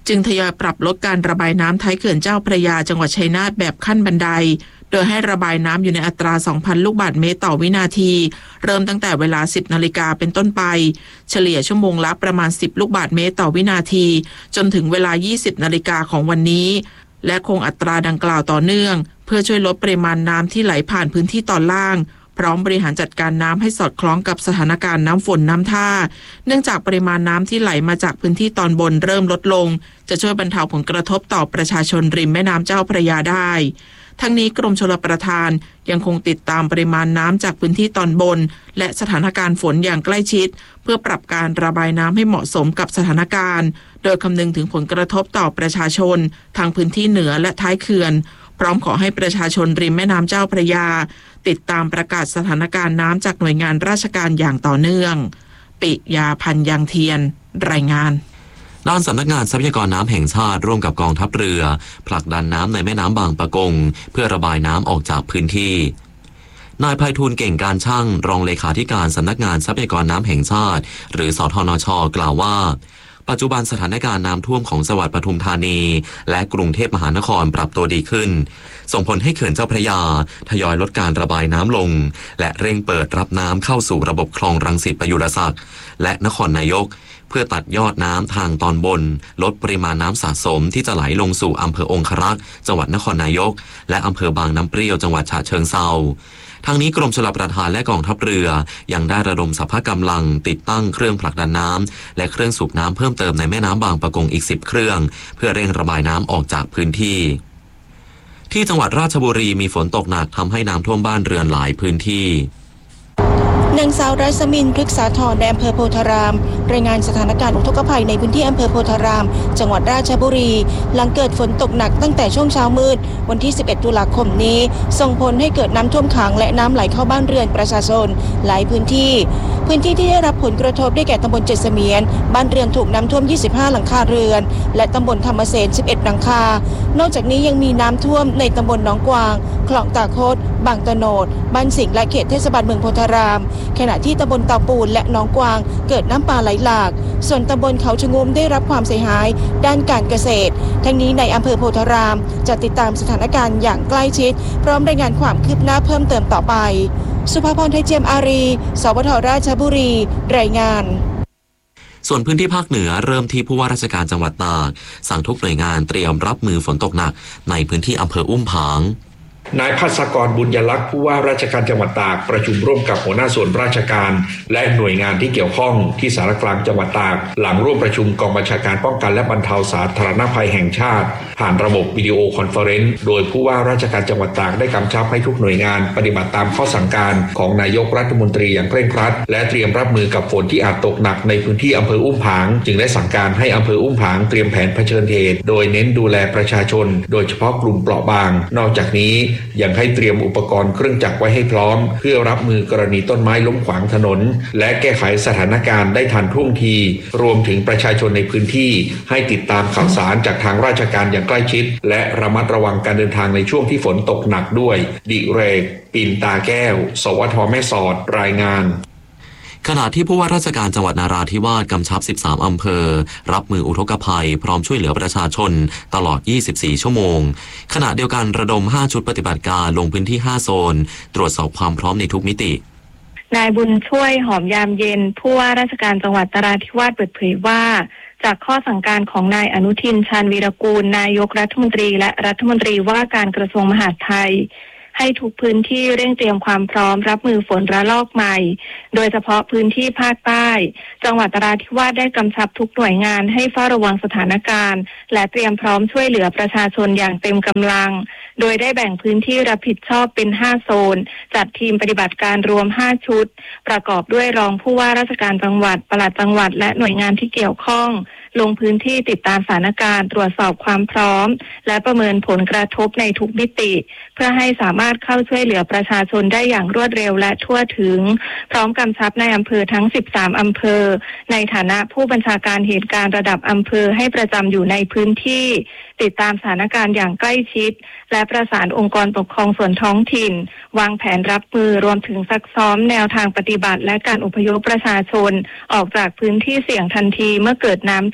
จึงทยอยปรับลดการระบายน้ำท้ายเขื่อนเจ้าพระยาจังหวัดชัยนาทแบบขั้นบันไดโดยให้ระบายน้ำอยู่ในอัตรา สองพัน ลูกบาศก์เมตรต่อวินาทีเริ่มตั้งแต่เวลา สิบนาฬิกาเป็นต้นไปเฉลี่ยชั่วโมงละประมาณ สิบ ลูกบาศก์เมตรต่อวินาทีจนถึงเวลา ยี่สิบนาฬิกาของวันนี้และคงอัตราดังกล่าวต่อเนื่องเพื่อช่วยลดปริมาณน้ำที่ไหลผ่านพื้นที่ตอนล่างพร้อมบริหารจัดการน้ำให้สอดคล้องกับสถานการณ์น้ำฝนน้ำท่าเนื่องจากปริมาณน้ำที่ไหลมาจากพื้นที่ตอนบนเริ่มลดลงจะช่วยบรรเทาผลกระทบต่อประชาชนริมแม่น้ำเจ้าพระยาได้ทั้งนี้กรมชลประทานยังคงติดตามปริมาณน้ำจากพื้นที่ตอนบนและสถานการณ์ฝนอย่างใกล้ชิดเพื่อปรับการระบายน้ำให้เหมาะสมกับสถานการณ์โดยคำนึงถึงผลกระทบต่อประชาชนทางพื้นที่เหนือและท้ายเขื่อนพร้อมขอให้ประชาชนริมแม่น้ำเจ้าพระยาติดตามประกาศสถานการณ์น้ำจากหน่วยงานราชการอย่างต่อเนื่องปิยาพันธ์ยังเทียนรายงานด้านสำนักงานทรัพยากรน้ำแห่งชาติร่วมกับกองทัพเรือผลักดันน้ำในแม่น้ำบางปะกงเพื่อระบายน้ำออกจากพื้นที่นายไพฑูรย์เก่งการช่างรองเลขาธิการสำนักงานทรัพยากรน้ำแห่งชาติหรือสทนช.กล่าวว่าปัจจุบันสถานการณ์น้ำท่วมของจังหวัดปทุมธานีและกรุงเทพมหานครปรับตัวดีขึ้นส่งผลให้เขื่อนเจ้าพระยาทยอยลดการระบายน้ำลงและเร่งเปิดรับน้ำเข้าสู่ระบบคลองรังสิตประยุรศักดิ์และนครนายกเพื่อตัดยอดน้ำทางตอนบนลดปริมาณน้ำสะสมที่จะไหลลงสู่อำเภอองครักษ์จังหวัดนครนายกและอำเภอบางน้ำเปรี้ยวจังหวัดฉะเชิงเทราทางนี้กรมชลประทานและกองทัพเรือยังได้ระดมสรรพกำลังติดตั้งเครื่องผลักดันน้ำและเครื่องสูบน้ำเพิ่มเติมในแม่น้ำบางปะกงอีกสิบเครื่องเพื่อเร่งระบายน้ำออกจากพื้นที่ที่จังหวัดราชบุรีมีฝนตกหนักทำให้น้ำท่วมบ้านเรือนหลายพื้นที่นางสาวรัศมินพฤกษาธรในอำเภอโพธารามรายงานสถานการณ์อุทกภัยในพื้นที่อำเภอโพธารามจังหวัดราชบุรีหลังเกิดฝนตกหนักตั้งแต่ช่วงเช้ามืดวันที่สิบเอ็ดตุลาคมนี้ส่งผลให้เกิดน้ำท่วมขังและน้ำไหลเข้าบ้านเรือนประชาชนหลายพื้นที่พื้นที่ที่ได้รับผลกระทบได้แก่ตำบลเจ็ดเสมียนบ้านเรือนถูกน้ำท่วมยี่สิบห้าหลังคาเรือนและตำบลธรรมเสนสิบเอ็ดหลังคานอกจากนี้ยังมีน้ำท่วมในตำบลหนองกวางคลองตาโคตบางตะโนดบ้านสิงห์และเขตเทศบาลเมืองโพธารามขณะที่ตำบลเตาปูนและหนองกวางเกิดน้ำป่าไหลหลากส่วนตำบลเขาชะงุมได้รับความเสียหายด้านการเกษตรทั้งนี้ในอำเภอโพธารามจะติดตามสถานการณ์อย่างใกล้ชิดพร้อมรายงานความคืบหน้าเพิ่มเติมต่อไปสุภาพรไทยเจียมอารีสวทราชบุรีรายงานส่วนพื้นที่ภาคเหนือเริ่มที่ผู้ว่าราชการจังหวัดตากสั่งทุกหน่วยงานเตรียมรับมือฝนตกหนักในพื้นที่อำเภออุ้มผางนายภัสกรบุญยลักษณ์ผู้ว่าราชการจังหวัดตากประชุมร่วมกับหัวหน้าส่วนราชการและหน่วยงานที่เกี่ยวข้องที่สารกลางจังหวัดตากหลังร่วมประชุมกองบัญชาการป้องกันและบรรเทาสาธารณภัยแห่งชาติผ่านระบบวิดีโอคอนเฟอเรนซ์โดยผู้ว่าราชการจังหวัดตากได้กำชับให้ทุกหน่วยงานปฏิบัติตามข้อสั่งการของนายกรัฐมนตรีอย่างเคร่งครัดและเตรียมรับมือกับฝนที่อาจตกหนักในพื้นที่อำเภออุ้มผางจึงได้สั่งการให้อำเภออุ้มผางเตรียมแผนเผชิญเหตุโดยเน้นดูแลประชาชนโดยเฉพาะกลุ่มเปราะบางนอกจากนี้ยังให้เตรียมอุปกรณ์เครื่องจักรไว้ให้พร้อมเพื่อรับมือกรณีต้นไม้ล้มขวางถนนและแก้ไขสถานการณ์ได้ทันท่วงทีรวมถึงประชาชนในพื้นที่ให้ติดตามข่าวสารจากทางราชการอย่างใกล้ชิดและระมัดระวังการเดินทางในช่วงที่ฝนตกหนักด้วยดิเรกปิ่นตาแก้วสวทแม่สอดรายงานขณะที่ผู้ว่าราชการจังหวัดนาราธิวาสกำชับสิบสามอำเภอรับมืออุทกภัยพร้อมช่วยเหลือประชาชนตลอดยี่สิบสี่ชั่วโมงขณะเดียวกันระดมห้าชุดปฏิบัติการลงพื้นที่ห้าโซนตรวจสอบความพร้อมในทุกมิตินายบุญช่วยหอมยามเย็นผู้ว่าราชการจังหวัดนราธิวาสเปิดเผยว่าจากข้อสั่งการของนายอนุทินชาญวีรกูลนายกรัฐมนตรีและรัฐมนตรีว่าการกระทรวงมหาดไทยให้ทุกพื้นที่เร่งเตรียมความพร้อมรับมือฝนระลอกใหม่โดยเฉพาะพื้นที่ภาคใต้จังหวัดนราธิวาสได้กำชับทุกหน่วยงานให้เฝ้าระวังสถานการณ์และเตรียมพร้อมช่วยเหลือประชาชนอย่างเต็มกำลังโดยได้แบ่งพื้นที่รับผิดชอบเป็นห้าโซนจัดทีมปฏิบัติการรวมห้าชุดประกอบด้วยรองผู้ว่าราชการจังหวัดปลัดจังหวัดและหน่วยงานที่เกี่ยวข้องลงพื้นที่ติดตามสถานการณ์ตรวจสอบความพร้อมและประเมินผลกระทบในทุกมิติเพื่อให้สามารถเข้าช่วยเหลือประชาชนได้อย่างรวดเร็วและทั่วถึงพร้อมกำชับในอำเภอทั้งสิบสามอำเภอในฐานะผู้บัญชาการเหตุการณ์ระดับอำเภอให้ประจำอยู่ในพื้นที่ติดตามสถานการณ์อย่างใกล้ชิดและประสานองค์กรปกครองส่วนท้องถิ่นวางแผนรับมือรวมถึงซักซ้อมแนวทางปฏิบัติและการอพยพประชาชนออกจากพื้นที่เสี่ยงทันทีเมื่อเกิดน้ำท่วม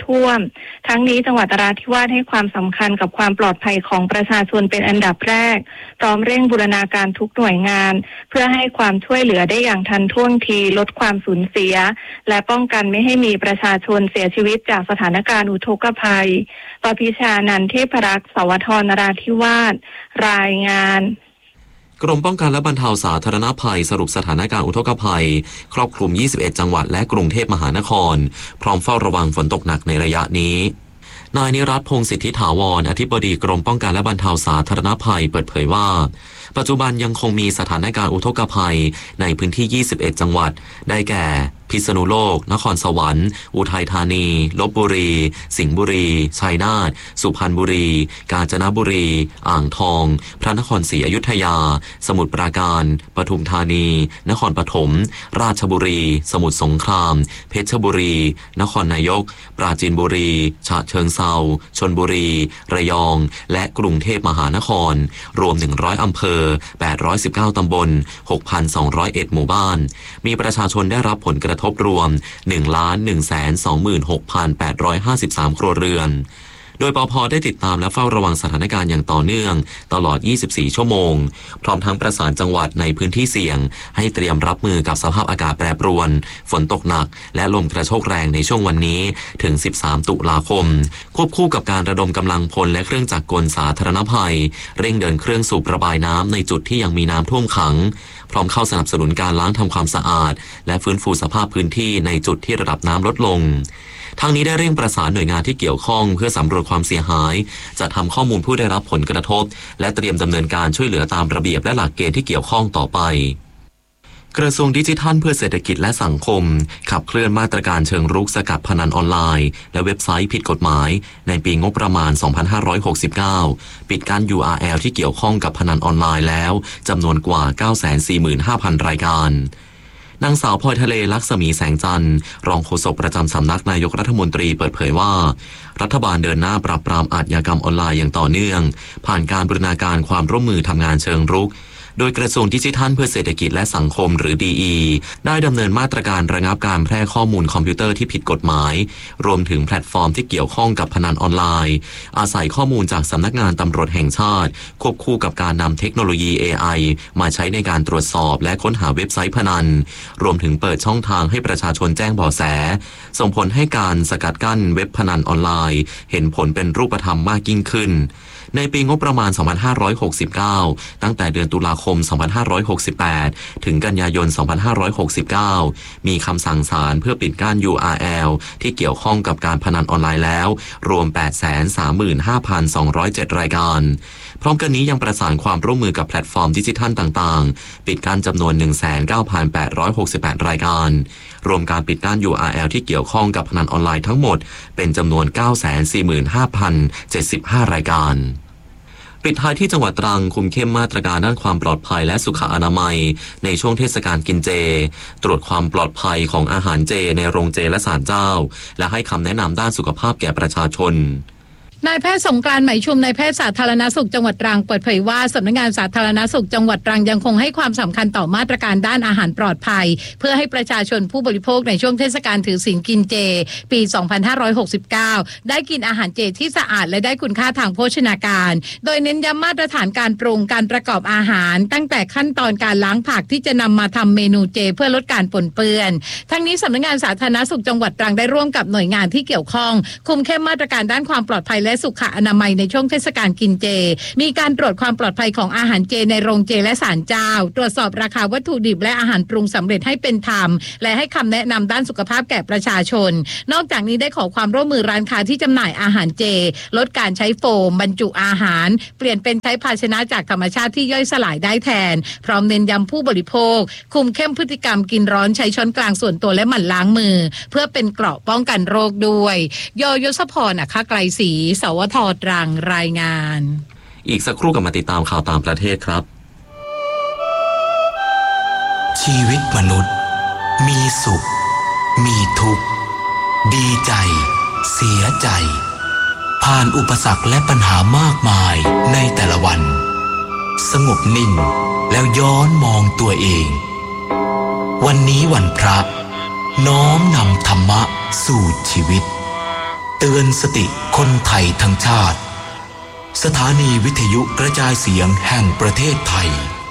ท่วมทั้งนี้จังหวัดนราธิวาสให้ความสำคัญกับความปลอดภัยของประชาชนเป็นอันดับแรกพร้อมเร่งบูรณาการทุกหน่วยงานเพื่อให้ความช่วยเหลือได้อย่างทันท่วงทีลดความสูญเสียและป้องกันไม่ให้มีประชาชนเสียชีวิตจากสถานการณ์อุทกภัยปพิชานันท์เทพรักษ์สวท นราธิวาสรายงานกรมป้องกันและบรรเทาสาธารณภัยสรุปสถานการณ์อุทกภัยครอบคลุมยี่สิบเอ็ดจังหวัดและกรุงเทพมหานครพร้อมเฝ้าระวังฝนตกหนักในระยะนี้นายนิรัตน์พงษ์สิทธิถาวรอธิบดีกรมป้องกันและบรรเทาสาธารณภัยเปิดเผยว่าปัจจุบันยังคงมีสถานการณ์อุทกภัยในพื้นที่ยี่สิบเอ็ดจังหวัดได้แก่พิษณุโลกนครสวรรค์อุทัยธานีลพบุรีสิงห์บุรีชัยนาทสุพรรณบุรีกาญจนบุรีอ่างทองพระนครศรีอยุธยาสมุทรปราการปทุมธานีนครปฐมราชบุรีสมุทรสงครามเพชรบุรีนครนายกปราจีนบุรีฉะเชิงเทราชลบุรีระยองและกรุงเทพมหานครรวมหนึ่งร้อยอำเภอแปดร้อยสิบเก้าตำบล หกพันสองร้อยเอ็ด หมู่บ้านมีประชาชนได้รับผลกระทบรวม หนึ่งล้านหนึ่งแสนสองหมื่นหกพันแปดร้อยห้าสิบสาม ครัวเรือนโดยปภ.ได้ติดตามและเฝ้าระวังสถานการณ์อย่างต่อเนื่องตลอดยี่สิบสี่ชั่วโมงพร้อมทั้งประสานจังหวัดในพื้นที่เสี่ยงให้เตรียมรับมือกับสภาพอากาศแปรปรวนฝนตกหนักและลมกระโชกแรงในช่วงวันนี้ถึงสิบสามตุลาคมควบคู่กับการระดมกำลังพลและเครื่องจักรกลสาธารณภัยเร่งเดินเครื่องสูบระบายน้ำในจุดที่ยังมีน้ำท่วมขังพร้อมเข้าสนับสนุนการล้างทำความสะอาดและฟื้นฟูสภาพพื้นที่ในจุดที่ระดับน้ำลดลงทางนี้ได้เร่งประสานหน่วยงานที่เกี่ยวข้องเพื่อสำรวจความเสียหายจัดทำข้อมูลผู้ได้รับผลกระทบและเตรียมดำเนินการช่วยเหลือตามระเบียบและหลักเกณฑ์ที่เกี่ยวข้องต่อไปกระทรวงดิจิทัลเพื่อเศรษฐกิจและสังคมขับเคลื่อนมาตรการเชิงรุกสกัดพนันออนไลน์และเว็บไซต์ผิดกฎหมายในปีงบประมาณสองพันห้าร้อยหกสิบเก้าปิดกั้น ยู อาร์ แอล ที่เกี่ยวข้องกับพนันออนไลน์แล้วจำนวนกว่า เก้าแสนสี่หมื่นห้าพัน รายการนางสาวพลอยทะเลลักษมีแสงจันทร์รองโฆษกประจำสำนักนายกรัฐมนตรีเปิดเผยว่ารัฐบาลเดินหน้าปราบปรามอาชญากรรมออนไลน์อย่างต่อเนื่องผ่านการบูรณาการความร่วมมือทำงานเชิงรุกโดยกระทรวงดิจิทัลเพื่อเศรษฐกิจและสังคมหรือ ดี อี ได้ดำเนินมาตรการระงับการแพร่ข้อมูลคอมพิวเตอร์ที่ผิดกฎหมายรวมถึงแพลตฟอร์มที่เกี่ยวข้องกับพนันออนไลน์อาศัยข้อมูลจากสำนักงานตำรวจแห่งชาติควบคู่กับการนำเทคโนโลยี เอ ไอ มาใช้ในการตรวจสอบและค้นหาเว็บไซต์พนันรวมถึงเปิดช่องทางให้ประชาชนแจ้งเบาะแสส่งผลให้การสกัดกั้นเว็บพนันออนไลน์เห็นผลเป็นรูปธรรมมากยิ่งขึ้นในปีงบประมาณสองพันห้าร้อยหกสิบเก้าตั้งแต่เดือนตุลาคมสองพันห้าร้อยหกสิบแปดถึงกันยายนสองพันห้าร้อยหกสิบเก้ามีคำสั่งศาลเพื่อปิดกั้น ยู อาร์ แอล ที่เกี่ยวข้องกับการพนันออนไลน์แล้วรวม แปดแสนสามหมื่นห้าพันสองร้อยเจ็ด รายการพร้อมกันนี้ยังประสานความร่วมมือกับแพลตฟอร์มดิจิทัลต่างๆปิดกั้นจำนวน หนึ่งแสนเก้าพันแปดร้อยหกสิบแปด รายการรวมการปิดกั้น ยู อาร์ แอล ที่เกี่ยวข้องกับพนันออนไลน์ทั้งหมดเป็นจำนวน เก้าแสนสี่หมื่นห้าพันเจ็ดสิบห้า รายการปิดท้ายที่จังหวัดตรังคุมเข้มมาตรการด้านความปลอดภัยและสุขอนามัยในช่วงเทศกาลกินเจตรวจความปลอดภัยของอาหารเจในโรงเจและศาลเจ้าและให้คำแนะนำด้านสุขภาพแก่ประชาชนนายแพทย์สงกรานต์ไหมชุมนายแพทย์สาธารณสุขจังหวัดตรังเปิดเผยว่าสำนักงานสาธารณสุขจังหวัดตรังยังคงให้ความสำคัญต่อมาตรการด้านอาหารปลอดภัยเพื่อให้ประชาชนผู้บริโภคในช่วงเทศกาลถือศีลกินเจปีสองพันห้าร้อยหกสิบเก้าได้กินอาหารเจที่สะอาดและได้คุณค่าทางโภชนาการโดยเน้นย้ำมาตรฐานการปรุงการประกอบอาหารตั้งแต่ขั้นตอนการล้างผักที่จะนำมาทำเมนูเจเพื่อลดการปนเปื้อนทั้งนี้สำนักงานสาธารณสุขจังหวัดตรังได้ร่วมกับหน่วยงานที่เกี่ยวข้องคุมเข้มมาตรการด้านความปลอดภัยและสุขอนามัยในช่วงเทศกาลกินเจมีการตรวจความปลอดภัยของอาหารเจในโรงเจและศาลเจ้าตรวจสอบราคาวัตถุดิบและอาหารปรุงสำเร็จให้เป็นธรรมและให้คำแนะนำด้านสุขภาพแก่ประชาชนนอกจากนี้ได้ขอความร่วมมือร้านค้าที่จำหน่ายอาหารเจลดการใช้โฟมบรรจุอาหารเปลี่ยนเป็นใช้ภาชนะจากธรรมชาติที่ย่อยสลายได้แทนพร้อมเน้นย้ำผู้บริโภคคุมเข้มพฤติกรรมกินร้อนใช้ช้อนกลางส่วนตัวและหมั่นล้างมือเพื่อเป็นเกราะป้องกันโรคด้วยยยศพรอัครไกรศรีสวทตรังรายงานอีกสักครู่กลับมาติดตามข่าวต่างประเทศครับชีวิตมนุษย์มีสุขมีทุกข์ดีใจเสียใจผ่านอุปสรรคและปัญหามากมายในแต่ละวันสงบนิ่งแล้วย้อนมองตัวเองวันนี้วันพระน้อมนำธรรมะสู่ชีวิตเตือนสติคนไทยทั้งชาติสถานีวิทยุกระจายเสียงแห่งประเทศไทย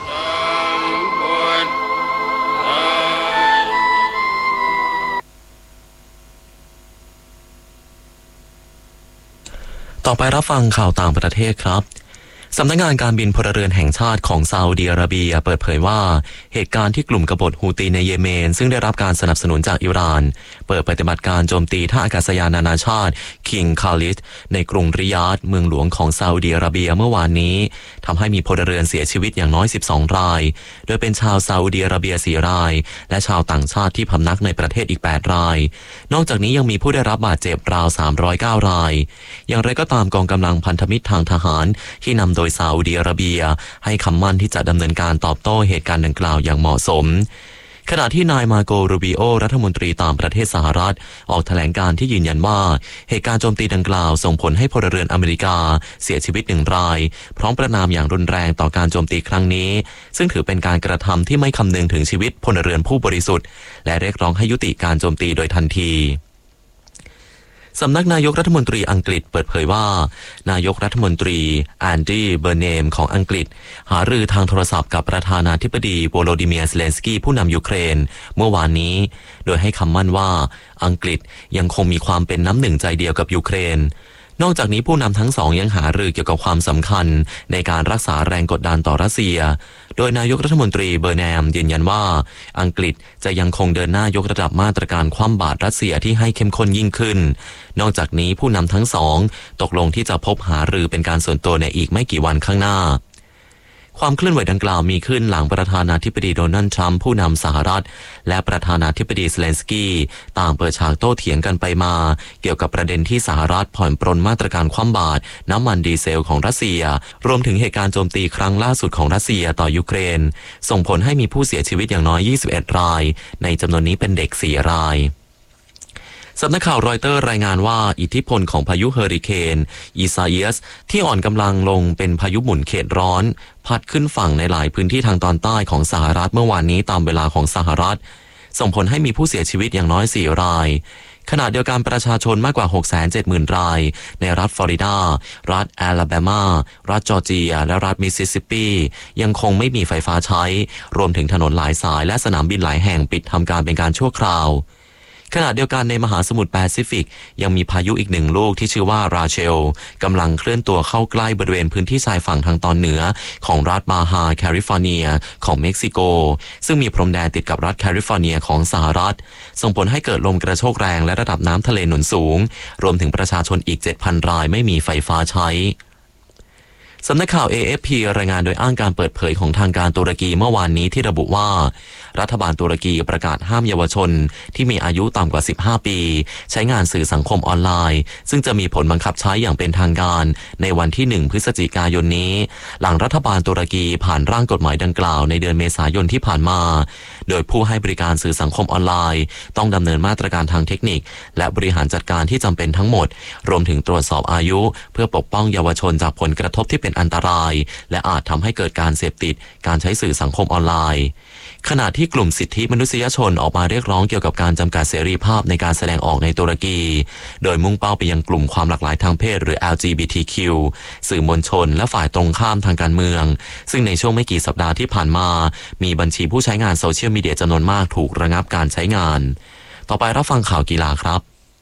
ต่อไปรับฟังข่าวต่างประเทศครับสำนักงานการบินพลเรือนแห่งชาติของซาอุดิอาระเบียเปิดเผยว่าเหตุการณ์ที่กลุ่มกบฏฮูตีในเยเมนซึ่งได้รับการสนับสนุนจากอิหร่านเปิดปฏิบัติการโจมตีท่าอากาศยานนานาชาติคิงคาลิดในกรุงริยาดเมืองหลวงของซาอุดิอาระเบียเมื่อวานนี้ทำให้มีพลเรือนเสียชีวิตอย่างน้อยสิบสองรายโดยเป็นชาวซาอุดิอาระเบียสี่รายและชาวต่างชาติที่พำนักในประเทศอีกแปดรายนอกจากนี้ยังมีผู้ได้รับบาดเจ็บราวสามร้อยเก้ารายอย่างไรก็ตามกองกำลังพันธมิตรทางทหารที่นำโดยซาอุดิอาระเบียให้คำมั่นที่จะดำเนินการตอบโต้เหตุการณ์ดังกล่าวอย่างเหมาะสมขณะที่นายมาโกรูบิโอรัฐมนตรีต่างประเทศสหรัฐออกแถลงการที่ยืนยันว่าเหตุการณ์โจมตีดังกล่าวส่งผลให้พลเรือนอเมริกาเสียชีวิตหนึ่งรายพร้อมประณามอย่างรุนแรงต่อการโจมตีครั้งนี้ซึ่งถือเป็นการกระทำที่ไม่คำนึงถึงชีวิตพลเรือนผู้บริสุทธิ์และเรียกร้องให้ยุติการโจมตีโดยทันทีสำนักนายกรัฐมนตรีอังกฤษเปิดเผยว่านายกรัฐมนตรีแอนดรีเบอร์เนมของอังกฤษหารือทางโทรศัพท์กับประธานาธิบดีโวโลดิเมียร์ เซเลนสกี้ผู้นำยูเครนเมื่อวานนี้โดยให้คำมั่นว่าอังกฤษยังคงมีความเป็นน้ำหนึ่งใจเดียวกับยูเครนนอกจากนี้ผู้นำทั้งสองยังหารือเกี่ยวกับความสำคัญในการรักษาแรงกดดันต่อรัสเซียโดยนายกรัฐมนตรีเบอร์แนมยืนยันว่าอังกฤษจะยังคงเดินหน้ายกระดับมาตรการคว่ำบาตรรัสเซียที่ให้เข้มข้นยิ่งขึ้นนอกจากนี้ผู้นำทั้งสองตกลงที่จะพบหารือเป็นการส่วนตัวในอีกไม่กี่วันข้างหน้าความเคลื่อนไหวดังกล่าวมีขึ้นหลังประธานาธิบดีโดนัลด์ทรัมป์ผู้นำสหรัฐและประธานาธิบดีเซเลนสกี้ต่างเปิดฉากโต้เถียงกันไปมาเกี่ยวกับประเด็นที่สหรัฐผ่อนปรนมาตรการคว่ำบาตรน้ำมันดีเซลของรัสเซียรวมถึงเหตุการณ์โจมตีครั้งล่าสุดของรัสเซียต่อยูเครนส่งผลให้มีผู้เสียชีวิตอย่างน้อยยี่สิบเอ็ดรายในจำนวนนี้เป็นเด็กสี่รายสำนักข่าวรอยเตอร์รายงานว่าอิทธิพลของพายุเฮอริเคนอิซาเอียสที่อ่อนกำลังลงเป็นพายุหมุนเขตร้อนพัดขึ้นฝั่งในหลายพื้นที่ทางตอนใต้ของสหรัฐเมื่อวานนี้ตามเวลาของสหรัฐส่งผลให้มีผู้เสียชีวิตอย่างน้อยสี่รายขณะเดียวกันประชาชนมากกว่า หกแสนเจ็ดหมื่น รายในรัฐฟลอริดารัฐแอลาบามารัฐจอร์เจียและรัฐมิสซิสซิปปียังคงไม่มีไฟฟ้าใช้รวมถึงถนนหลายสายและสนามบินหลายแห่งปิดทำการเป็นการชั่วคราวขณะเดียวกันในมหาสมุทรแปซิฟิกยังมีพายุอีกหนึ่งลูกที่ชื่อว่าราเชลกำลังเคลื่อนตัวเข้าใกล้บริเวณพื้นที่ชายฝั่งทางตอนเหนือของรัฐบาฮาแคลิฟอร์เนียของเม็กซิโกซึ่งมีพรมแดนติดกับรัฐแคลิฟอร์เนียของสหรัฐส่งผลให้เกิดลมกระโชกแรงและระดับน้ำทะเลหนุนสูงรวมถึงประชาชนอีก เจ็ดพัน รายไม่มีไฟฟ้าใช้สำนักข่าว เอ เอฟ พี รายงานโดยอ้างการเปิดเผยของทางการตุรกีเมื่อวานนี้ที่ระบุว่ารัฐบาลตุรกีประกาศห้ามเยาวชนที่มีอายุต่ำกว่าสิบห้าปีใช้งานสื่อสังคมออนไลน์ซึ่งจะมีผลบังคับใช้อย่างเป็นทางการในวันที่หนึ่งพฤศจิกายนนี้หลังรัฐบาลตุรกีผ่านร่างกฎหมายดังกล่าวในเดือนเมษายนที่ผ่านมาโดยผู้ให้บริการสื่อสังคมออนไลน์ต้องดำเนินมาตรการทางเทคนิคและบริหารจัดการที่จำเป็นทั้งหมดรวมถึงตรวจสอบอายุเพื่อปกป้องเยาวชนจากผลกระทบที่เป็นอันตรายและอาจทำให้เกิดการเสพติดการใช้สื่อสังคมออนไลน์ขณะที่กลุ่มสิทธิมนุษยชนออกมาเรียกร้องเกี่ยวกับการจำกัดเสรีภาพในการแสดงออกในตุรกีโดยมุ่งเป้าไปยังกลุ่มความหลากหลายทางเพศหรือ แอล จี บี ที คิว สื่อมวลชนและฝ่ายตรงข้ามทางการเมืองซึ่งในช่วงไม่กี่สัปดาห์ที่ผ่านมามีบัญชีผู้ใช้งานโซเชียลมีเดียจำนวนมากถูกระงับการใช้งานต่อไปรับฟังข่าวกีฬาครับ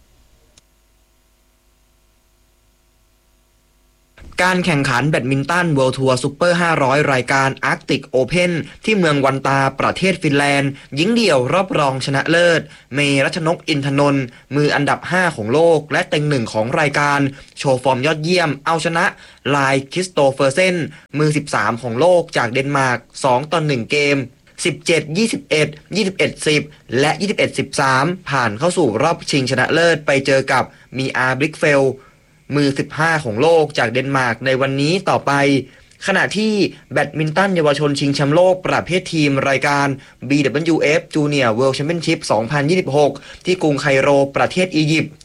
การแข่งขันแบดมินตัน World Tour Super ห้าร้อยรายการ Arctic Open ที่เมืองวันตาประเทศฟินแลนด์หญิงเดี่ยวรอบรองชนะเลิศเมรัชนกอินทนนท์มืออันดับห้าของโลกและเต็งหนึ่งของรายการโชว์ฟอร์มยอดเยี่ยมเอาชนะไลน์คริสโตเฟอร์เซนมือสิบสามของโลกจากเดนมาร์กสองต่อหนึ่งเกมสิบเจ็ด ยี่สิบเอ็ด ยี่สิบเอ็ด สิบและยี่สิบเอ็ด สิบสามผ่านเข้าสู่รอบชิงชนะเลิศไปเจอกับมีอาบริกเฟลมือสิบห้าของโลกจากเดนมาร์กในวันนี้ต่อไปขณะที่แบดมินตันเยาวชนชิงแชมป์โลกประเภททีมรายการ บี ดับเบิลยู เอฟ Junior World Championship สองพันยี่สิบหกที่กรุงไคโรประเทศอียิปต์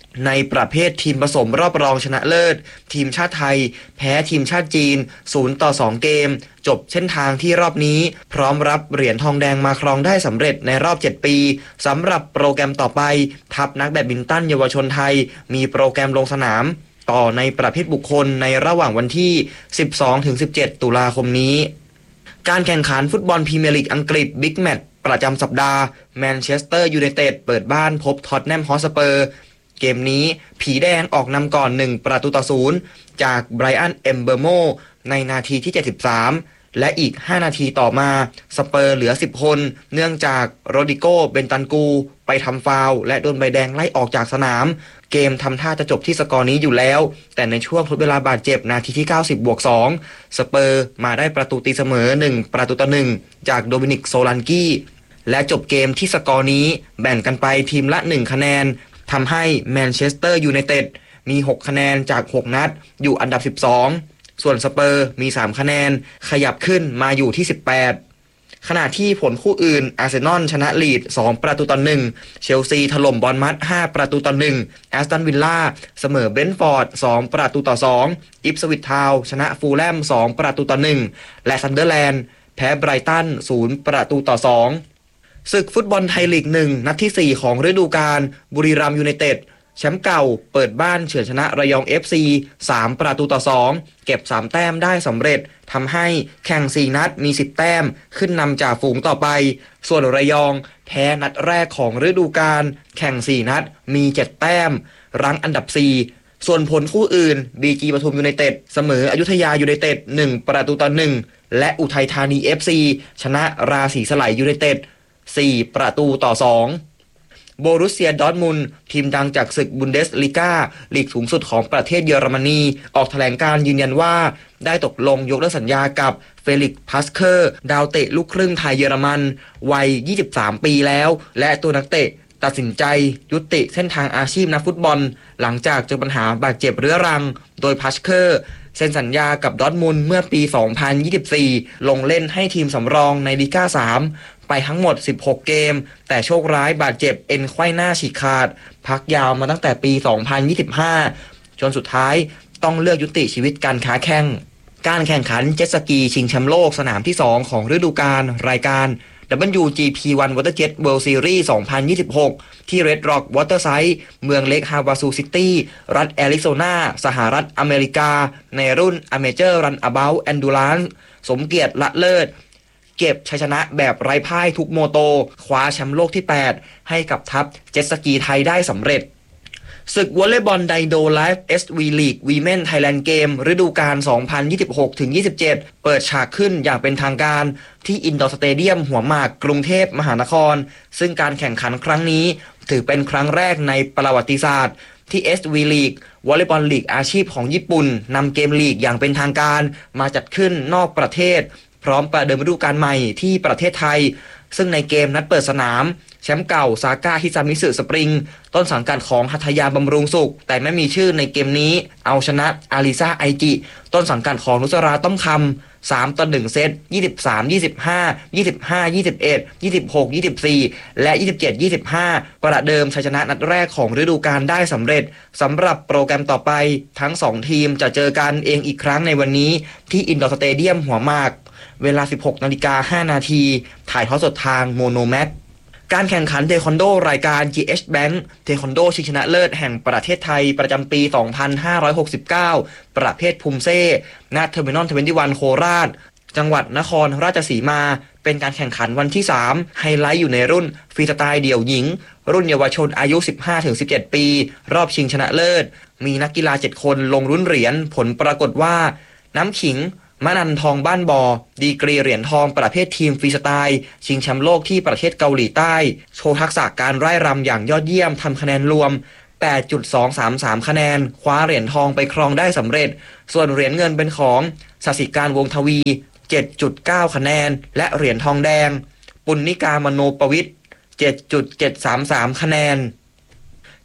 ในประเภททีมผสมรอบรองชนะเลิศทีมชาติไทยแพ้ทีมชาติจีนศูนย์ต่อสองเกมจบเส้นทางที่รอบนี้พร้อมรับเหรียญทองแดงมาครองได้สำเร็จในรอบเจ็ดปีสำหรับโปรแกรมต่อไปทัพนักแบดมินตันเยาวชนไทยมีโปรแกรมลงสนามต่อในประเภทบุคคลในระหว่างวันที่ สิบสองถึงสิบเจ็ด ตุลาคมนี้การแข่งขันฟุตบอลพรีเมียร์ลีกอังกฤษบิ๊กแมตช์ประจำสัปดาห์แมนเชสเตอร์ยูไนเต็ดเปิดบ้านพบท็อตแนมฮอตสเปอร์เกมนี้ผีแดงออกนำก่อนหนึ่งประตูต่อศูนย์จากไบรอันเอมเบอร์โมในนาทีที่เจ็ดสิบสามและอีกห้านาทีต่อมาสเปอร์เหลือสิบคนเนื่องจากโรดิโกเบนตันกูไปทำฟาวล์และโดนใบแดงไล่ออกจากสนามเกมทำท่าจะจบที่สกอร์นี้อยู่แล้วแต่ในช่วงทดเวลาบาดเจ็บนาทีที่เก้าสิบบวกสองสเปอร์มาได้ประตูตีเสมอหนึ่งประตูต่อหนึ่งจากโดมินิกโซลันกี้และจบเกมที่สกอร์นี้แบ่งกันไปทีมละหนึ่งคะแนนทำให้แมนเชสเตอร์ยูไนเต็ดมีหกคะแนนจากหกนัดอยู่อันดับสิบสองส่วนสเปอร์มีสามคะแนนขยับขึ้นมาอยู่ที่สิบแปดขณะที่ผลคู่อื่นอาร์เซนอลชนะลีดสองประตูต่อหนึ่งเชลซีถล่มบอร์นมัธห้าประตูต่อหนึ่งแอสตันวิลล่าเสมอเบรนท์ฟอร์ดสองประตูต่อสองอิปสวิชทาวน์ชนะฟูลแลมสองประตูต่อหนึ่งและซันเดอร์แลนด์แพ้ไบรตันศูนย์ประตูต่อสองศึกฟุตบอลไทยลีกหนึ่งนัดที่สี่ของฤดูกาลบุรีรัมย์ยูไนเต็ดแชมป์เก่าเปิดบ้านเฉือนชนะระยอง เอฟ ซี สามประตูต่อสองเก็บสามแต้มได้สำเร็จทำให้แข่งสี่นัดมีสิบแต้มขึ้นนำจ่าฝูงต่อไปส่วนระยองแพ้นัดแรกของฤดูกาลแข่งสี่นัดมีเจ็ดแต้มรั้งอันดับสี่ส่วนผลคู่อื่น บี จี ปทุมยูไนเต็ดเสมออยุธยายูไนเต็ดหนึ่งประตูต่อหนึ่งและอุทัยธานี เอฟ ซี ชนะราศีสไลยูไนเต็ดสี่ประตูต่อสองโบรุสเซียดอร์ทมุนด์ทีมดังจากศึกบุนเดสลีกาลีกสูงสุดของประเทศเยอรมนีออกแถลงการยืนยันว่าได้ตกลงยกเลิกสัญญากับเฟลิกซ์พัสเคอร์ดาวเตะลูกครึ่งไทยเยอรมันวัยยี่สิบสามปีแล้วและตัวนักเตะตัดสินใจยุติเส้นทางอาชีพนักฟุตบอลหลังจากเจอปัญหาบาดเจ็บเรื้อรังโดยพัสเคอร์เซ็นสัญญากับดอร์ทมุนด์เมื่อปีสองพันยี่สิบสี่ลงเล่นให้ทีมสำรองในลีก้าสามไปทั้งหมดสิบหกเกมแต่โชคร้ายบาดเจ็บเอ็นไขว้หน้าฉีกขาดพักยาวมาตั้งแต่ปีสองพันยี่สิบห้าจนสุดท้ายต้องเลือกยุติชีวิตการค้าแข่งการแข่งขันเจ็ตสกีชิงแชมป์โลกสนามที่สองของฤดูกาลรายการ ดับเบิลยู จี พี วัน WaterJet World Series สองพันยี่สิบหกที่ Red Rock Waterside เมืองเล็กฮาวาซูซิตี้รัฐแอริโซนาสหรัฐอเมริกาในรุ่น Amateur Runabout Endurance สมเกียรติละเลิศเก็บชัยชนะแบบไร้พ่ายทุกโมโตคว้าแชมป์โลกที่แปดให้กับทัพเจ็ตสกีไทยได้สำเร็จศึกวอลเลย์บอลไดโดไลฟ์ เอส วี League Women Thailand Game ฤดูกาล สองพันยี่สิบหกถึงยี่สิบเจ็ด เปิดฉากขึ้นอย่างเป็นทางการที่อินดอร์สเตเดียมหัวหมากกรุงเทพมหานครซึ่งการแข่งขันครั้งนี้ถือเป็นครั้งแรกในประวัติศาสตร์ที่ เอส วี League วอลเลย์บอลลีกอาชีพของญี่ปุ่นนำเกมลีกอย่างเป็นทางการมาจัดขึ้นนอกประเทศพร้อมประเดิมฤดูกาลใหม่ที่ประเทศไทยซึ่งในเกมนัดเปิดสนามแชมป์เก่าซาก้าฮิซามิสึสปริงต้นสังกัดของหัตถยาบำรุงสุขแต่ไม่มีชื่อในเกมนี้เอาชนะอาริซาไอจิต้นสังกัดของนุสราต้อมคำสามต่อหนึ่งเซตยี่สิบสาม ยี่สิบห้า ยี่สิบห้า ยี่สิบเอ็ด ยี่สิบหก ยี่สิบสี่และยี่สิบเจ็ด ยี่สิบห้าประเดิมชัยชนะนัดแรกของฤดูกาลได้สำเร็จสำหรับโปรแกรมต่อไปทั้งสองทีมจะเจอกันเองอีกครั้งในวันนี้ที่อินดอร์สเตเดียมหัวหมากเวลา สิบหกนาฬิกาห้านาทีถ่ายทอดสดทางโมโนแม็กการแข่งขันเทควันโดรายการ จี เอช Bank เทควันโดชิงชนะเลิศแห่งประเทศไทยประจำปี สองพันห้าร้อยหกสิบเก้า ประเภทภูมิเซ่ณเทอร์มินอลยี่สิบเอ็ดโคราชจังหวัดนครราชสีมาเป็นการแข่งขันวันที่สามไฮไลท์อยู่ในรุ่นฟรีสไตล์เดี่ยวหญิงรุ่นเยาวชนอายุ สิบห้าถึงสิบเจ็ด ปีรอบชิงชนะเลิศมีนักกีฬาเจ็ดคนลงรุ่นเหรียญผลปรากฏว่าน้ำขิงมนันทองบ้านบอดีกรีเหรียญทองประเภททีมฟรีสไตล์ชิงแชมป์โลกที่ประเทศเกาหลีใต้โชว์ทักษะการร่ายรำอย่างยอดเยี่ยมทำคะแนนรวม แปดจุดสองสามสาม คะแนนคว้าเหรียญทองไปครองได้สำเร็จส่วนเหรียญเงินเป็นของศศิการวงทวี เจ็ดจุดเก้า คะแนนและเหรียญทองแดงปุณณิกามโนปวิทย์ เจ็ดจุดเจ็ดสามสาม คะแนน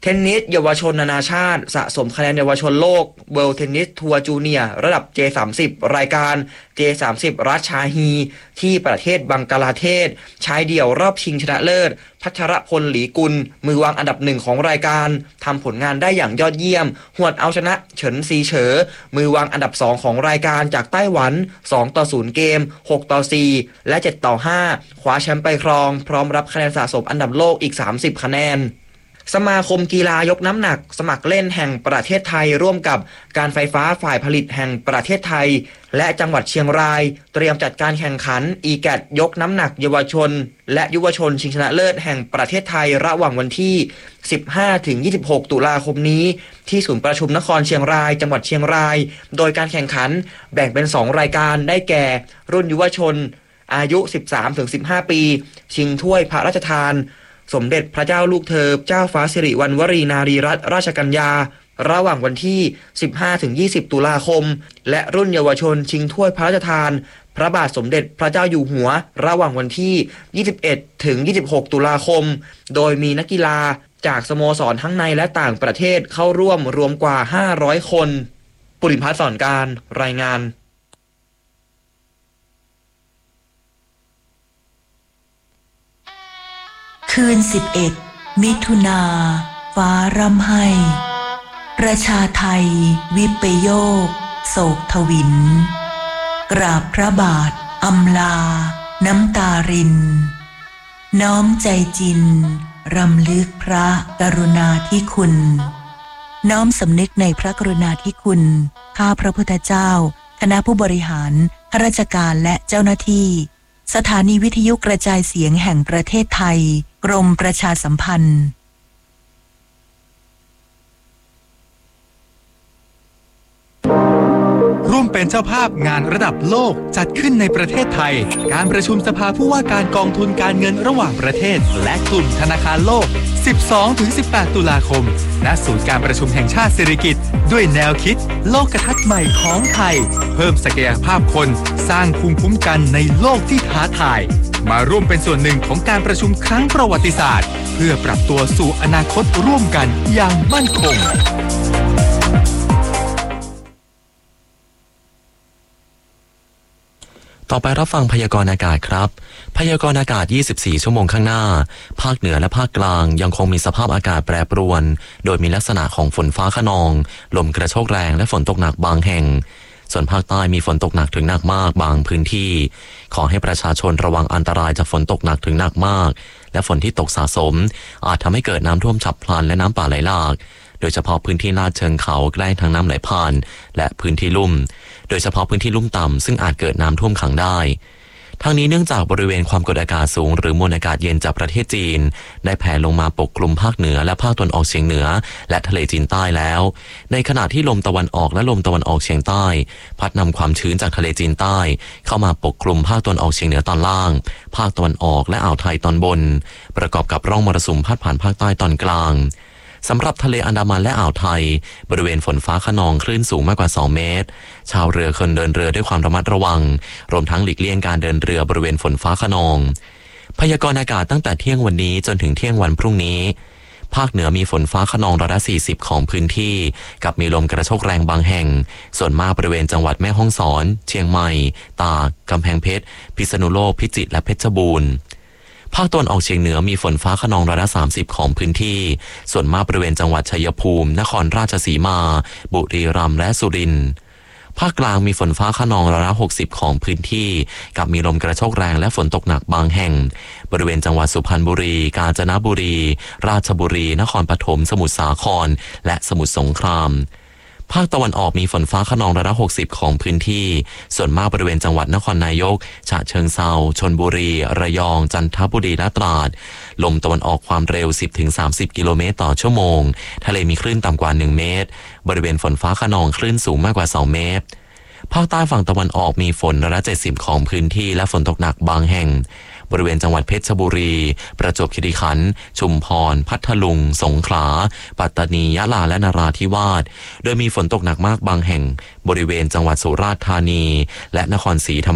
เทนนิสเยาวชนนานาชาติสะสมคะแนนเยาวชนโลก World Tennis Tour Junior ระดับ เจ สามสิบ รายการ เจ สามสิบ รัชชาฮีที่ประเทศบังกลาเทศชายเดี่ยวรอบชิงชนะเลิศพัชรพลหลีกุลมือวางอันดับหนึ่งของรายการทำผลงานได้อย่างยอดเยี่ยมหวดเอาชนะเฉินซีเฉอมือวางอันดับสองของรายการจากไต้หวันสองต่อศูนย์เกมหกต่อสี่และเจ็ดต่อห้าคว้าแชมป์ไปครองพร้อมรับคะแนนสะสมอันดับโลกอีกสามสิบคะแนนสมาคมกีฬายกน้ำหนักสมัครเล่นแห่งประเทศไทยร่วมกับการไฟฟ้าฝ่ายผลิตแห่งประเทศไทยและจังหวัดเชียงรายเตรียมจัดการแข่งขัน อี แกต ยกน้ำหนักเยาวชนและยุวชนชิงชนะเลิศแห่งประเทศไทยระหว่างวันที่ สิบห้าถึงยี่สิบหก ตุลาคมนี้ที่ศูนย์ประชุมนครเชียงรายจังหวัดเชียงรายโดยการแข่งขันแบ่งเป็นสองรายการได้แก่รุ่นยุวชนอายุ สิบสามถึงสิบห้า ปีชิงถ้วยพระราชทานสมเด็จพระเจ้าลูกเธอเจ้าฟ้าสิริวัณวรีนารีรัตนราชกัญญาระหว่างวันที่ สิบห้าถึงยี่สิบ ตุลาคมและรุ่นเยาวชนชิงถ้วยพระราชทานพระบาทสมเด็จพระเจ้าอยู่หัวระหว่างวันที่ ยี่สิบเอ็ดถึงยี่สิบหก ตุลาคมโดยมีนักกีฬาจากสโมสรทั้งในและต่างประเทศเข้าร่วมรวมกว่าห้าร้อยคนปุริพัฒน์สอนการรายงานคืนสิบเอ็ดมิถุนาฟ้าร่ำไห้ประชาไทยวิปโยคโศกทวินกราบพระบาทอำลาน้ำตารินน้อมใจจินรำลึกพระกรุณาธิคุณน้อมสำนึกในพระกรุณาธิคุณข้าพระพุทธเจ้าคณะผู้บริหารข้าราชการและเจ้าหน้าที่สถานีวิทยุกระจายเสียงแห่งประเทศไทยกรมประชาสัมพันธ์ร่วมเป็นเจ้าภาพงานระดับโลกจัดขึ้นในประเทศไทยการประชุมสภาผู้ว่าการกองทุนการเงินระหว่างประเทศและกลุ่มธนาคารโลก สิบสองถึงสิบแปด ตุลาคมณศูนย์การประชุมแห่งชาติสิริกิติ์ด้วยแนวคิดโลกทัศน์ใหม่ของไทยเพิ่มศักยภาพคนสร้างภูมิคุ้มกันในโลกที่ท้าทายมาร่วมเป็นส่วนหนึ่งของการประชุมครั้งประวัติศาสตร์เพื่อปรับตัวสู่อนาคตร่วมกันอย่างมั่นคงต่อไปรับฟังพยากรณ์อากาศครับพยากรณ์อากาศยี่สิบสี่ชั่วโมงข้างหน้าภาคเหนือและภาคกลางยังคงมีสภาพอากาศแปรปรวนโดยมีลักษณะของฝนฟ้าคะนองลมกระโชกแรงและฝนตกหนักบางแห่งส่วนภาคใต้มีฝนตกหนักถึงหนักมากบางพื้นที่ขอให้ประชาชนระวังอันตรายจากฝนตกหนักถึงหนักมากและฝนที่ตกสะสมอาจทำให้เกิดน้ำท่วมฉับพลันและน้ำป่าไหลหลากโดยเฉพาะพื้นที่ลาดเชิงเขาใกล้ทางน้ำไหลผ่านและพื้นที่ลุ่มโดยเฉพาะพื้นที่ลุ่มต่ำซึ่งอาจเกิดน้ำท่วมขังได้ทั้งนี้เนื่องจากบริเวณความกดอากาศสูงหรือมวลอากาศเย็นจากประเทศจีนได้แผ่ลงมาปกคลุมภาคเหนือและภาคตะวันออกเฉียงเหนือและทะเลจีนใต้แล้วในขณะที่ลมตะวันออกและลมตะวันออกเฉียงใต้พัดนำความชื้นจากทะเลจีนใต้เข้ามาปกคลุมภาคตะวันออกเฉียงเหนือตอนล่างภาคตะวันออกและอ่าวไทยตอนบนประกอบกับร่องมรสุมพัดผ่านภาคใต้ตอนกลางสำหรับทะเลอันดามันและอ่าวไทยบริเวณฝนฟ้าคะนองคลื่นสูงมากกว่าสองเมตรชาวเรือควรเดินเรือด้วยความระมัดระวังรวมทั้งหลีกเลี่ยงการเดินเรือบริเวณฝนฟ้าคะนองพยากรณ์อากาศตั้งแต่เที่ยงวันนี้จนถึงเที่ยงวันพรุ่งนี้ภาคเหนือมีฝนฟ้าคะนองร้อยละสี่สิบของพื้นที่กับมีลมกระโชกแรงบางแห่งส่วนมากบริเวณจังหวัดแม่ฮ่องสอนเชียงใหม่ตากกำแพงเพชรพิษณุโลกพิจิตรและเพชรบูรณ์ภาคตะวันออกเฉียงเหนือมีฝนฟ้าคะนองร้อยละสามสิบของพื้นที่ส่วนมากบริเวณจังหวัดชัยภูมินครราชสีมาบุรีรัมย์และสุรินทร์ภาคกลางมีฝนฟ้าคะนองร้อยละหกสิบของพื้นที่กับมีลมกระโชกแรงและฝนตกหนักบางแห่งบริเวณจังหวัดสุพรรณบุรีกาญจนบุรีราชบุรีนครปฐมสมุทรสาครและสมุทรสงครามภาคตะวันออกมีฝนฟ้าคะนองร้อยละหกสิบของพื้นที่ส่วนมากบริเวณจังหวัดนครนายกฉะเชิงเทราชลบุรีระยองจันทบุรีและตราดลมตะวันออกความเร็ว สิบถึงสามสิบ กิโลเมตรต่อชั่วโมงทะเลมีคลื่นต่ำกว่าหนึ่งเมตรบริเวณฝนฟ้าคะนองคลื่นสูงมากกว่าสองเมตรภาคใต้ฝั่งตะวันออกมีฝนร้อยละเจ็ดสิบของพื้นที่และฝนตกหนักบางแห่งบริเวณจังหวัดเพชรบุรีประจวบคีรีขันธ์ชุมพรพัทลุงสงขลาปัตตานียะลาและนราธิวาสโดยมีฝนตกหนักมากบางแห่งบริเวณจังหวัดสุราษฎร์ธานีและนครศรีธรรม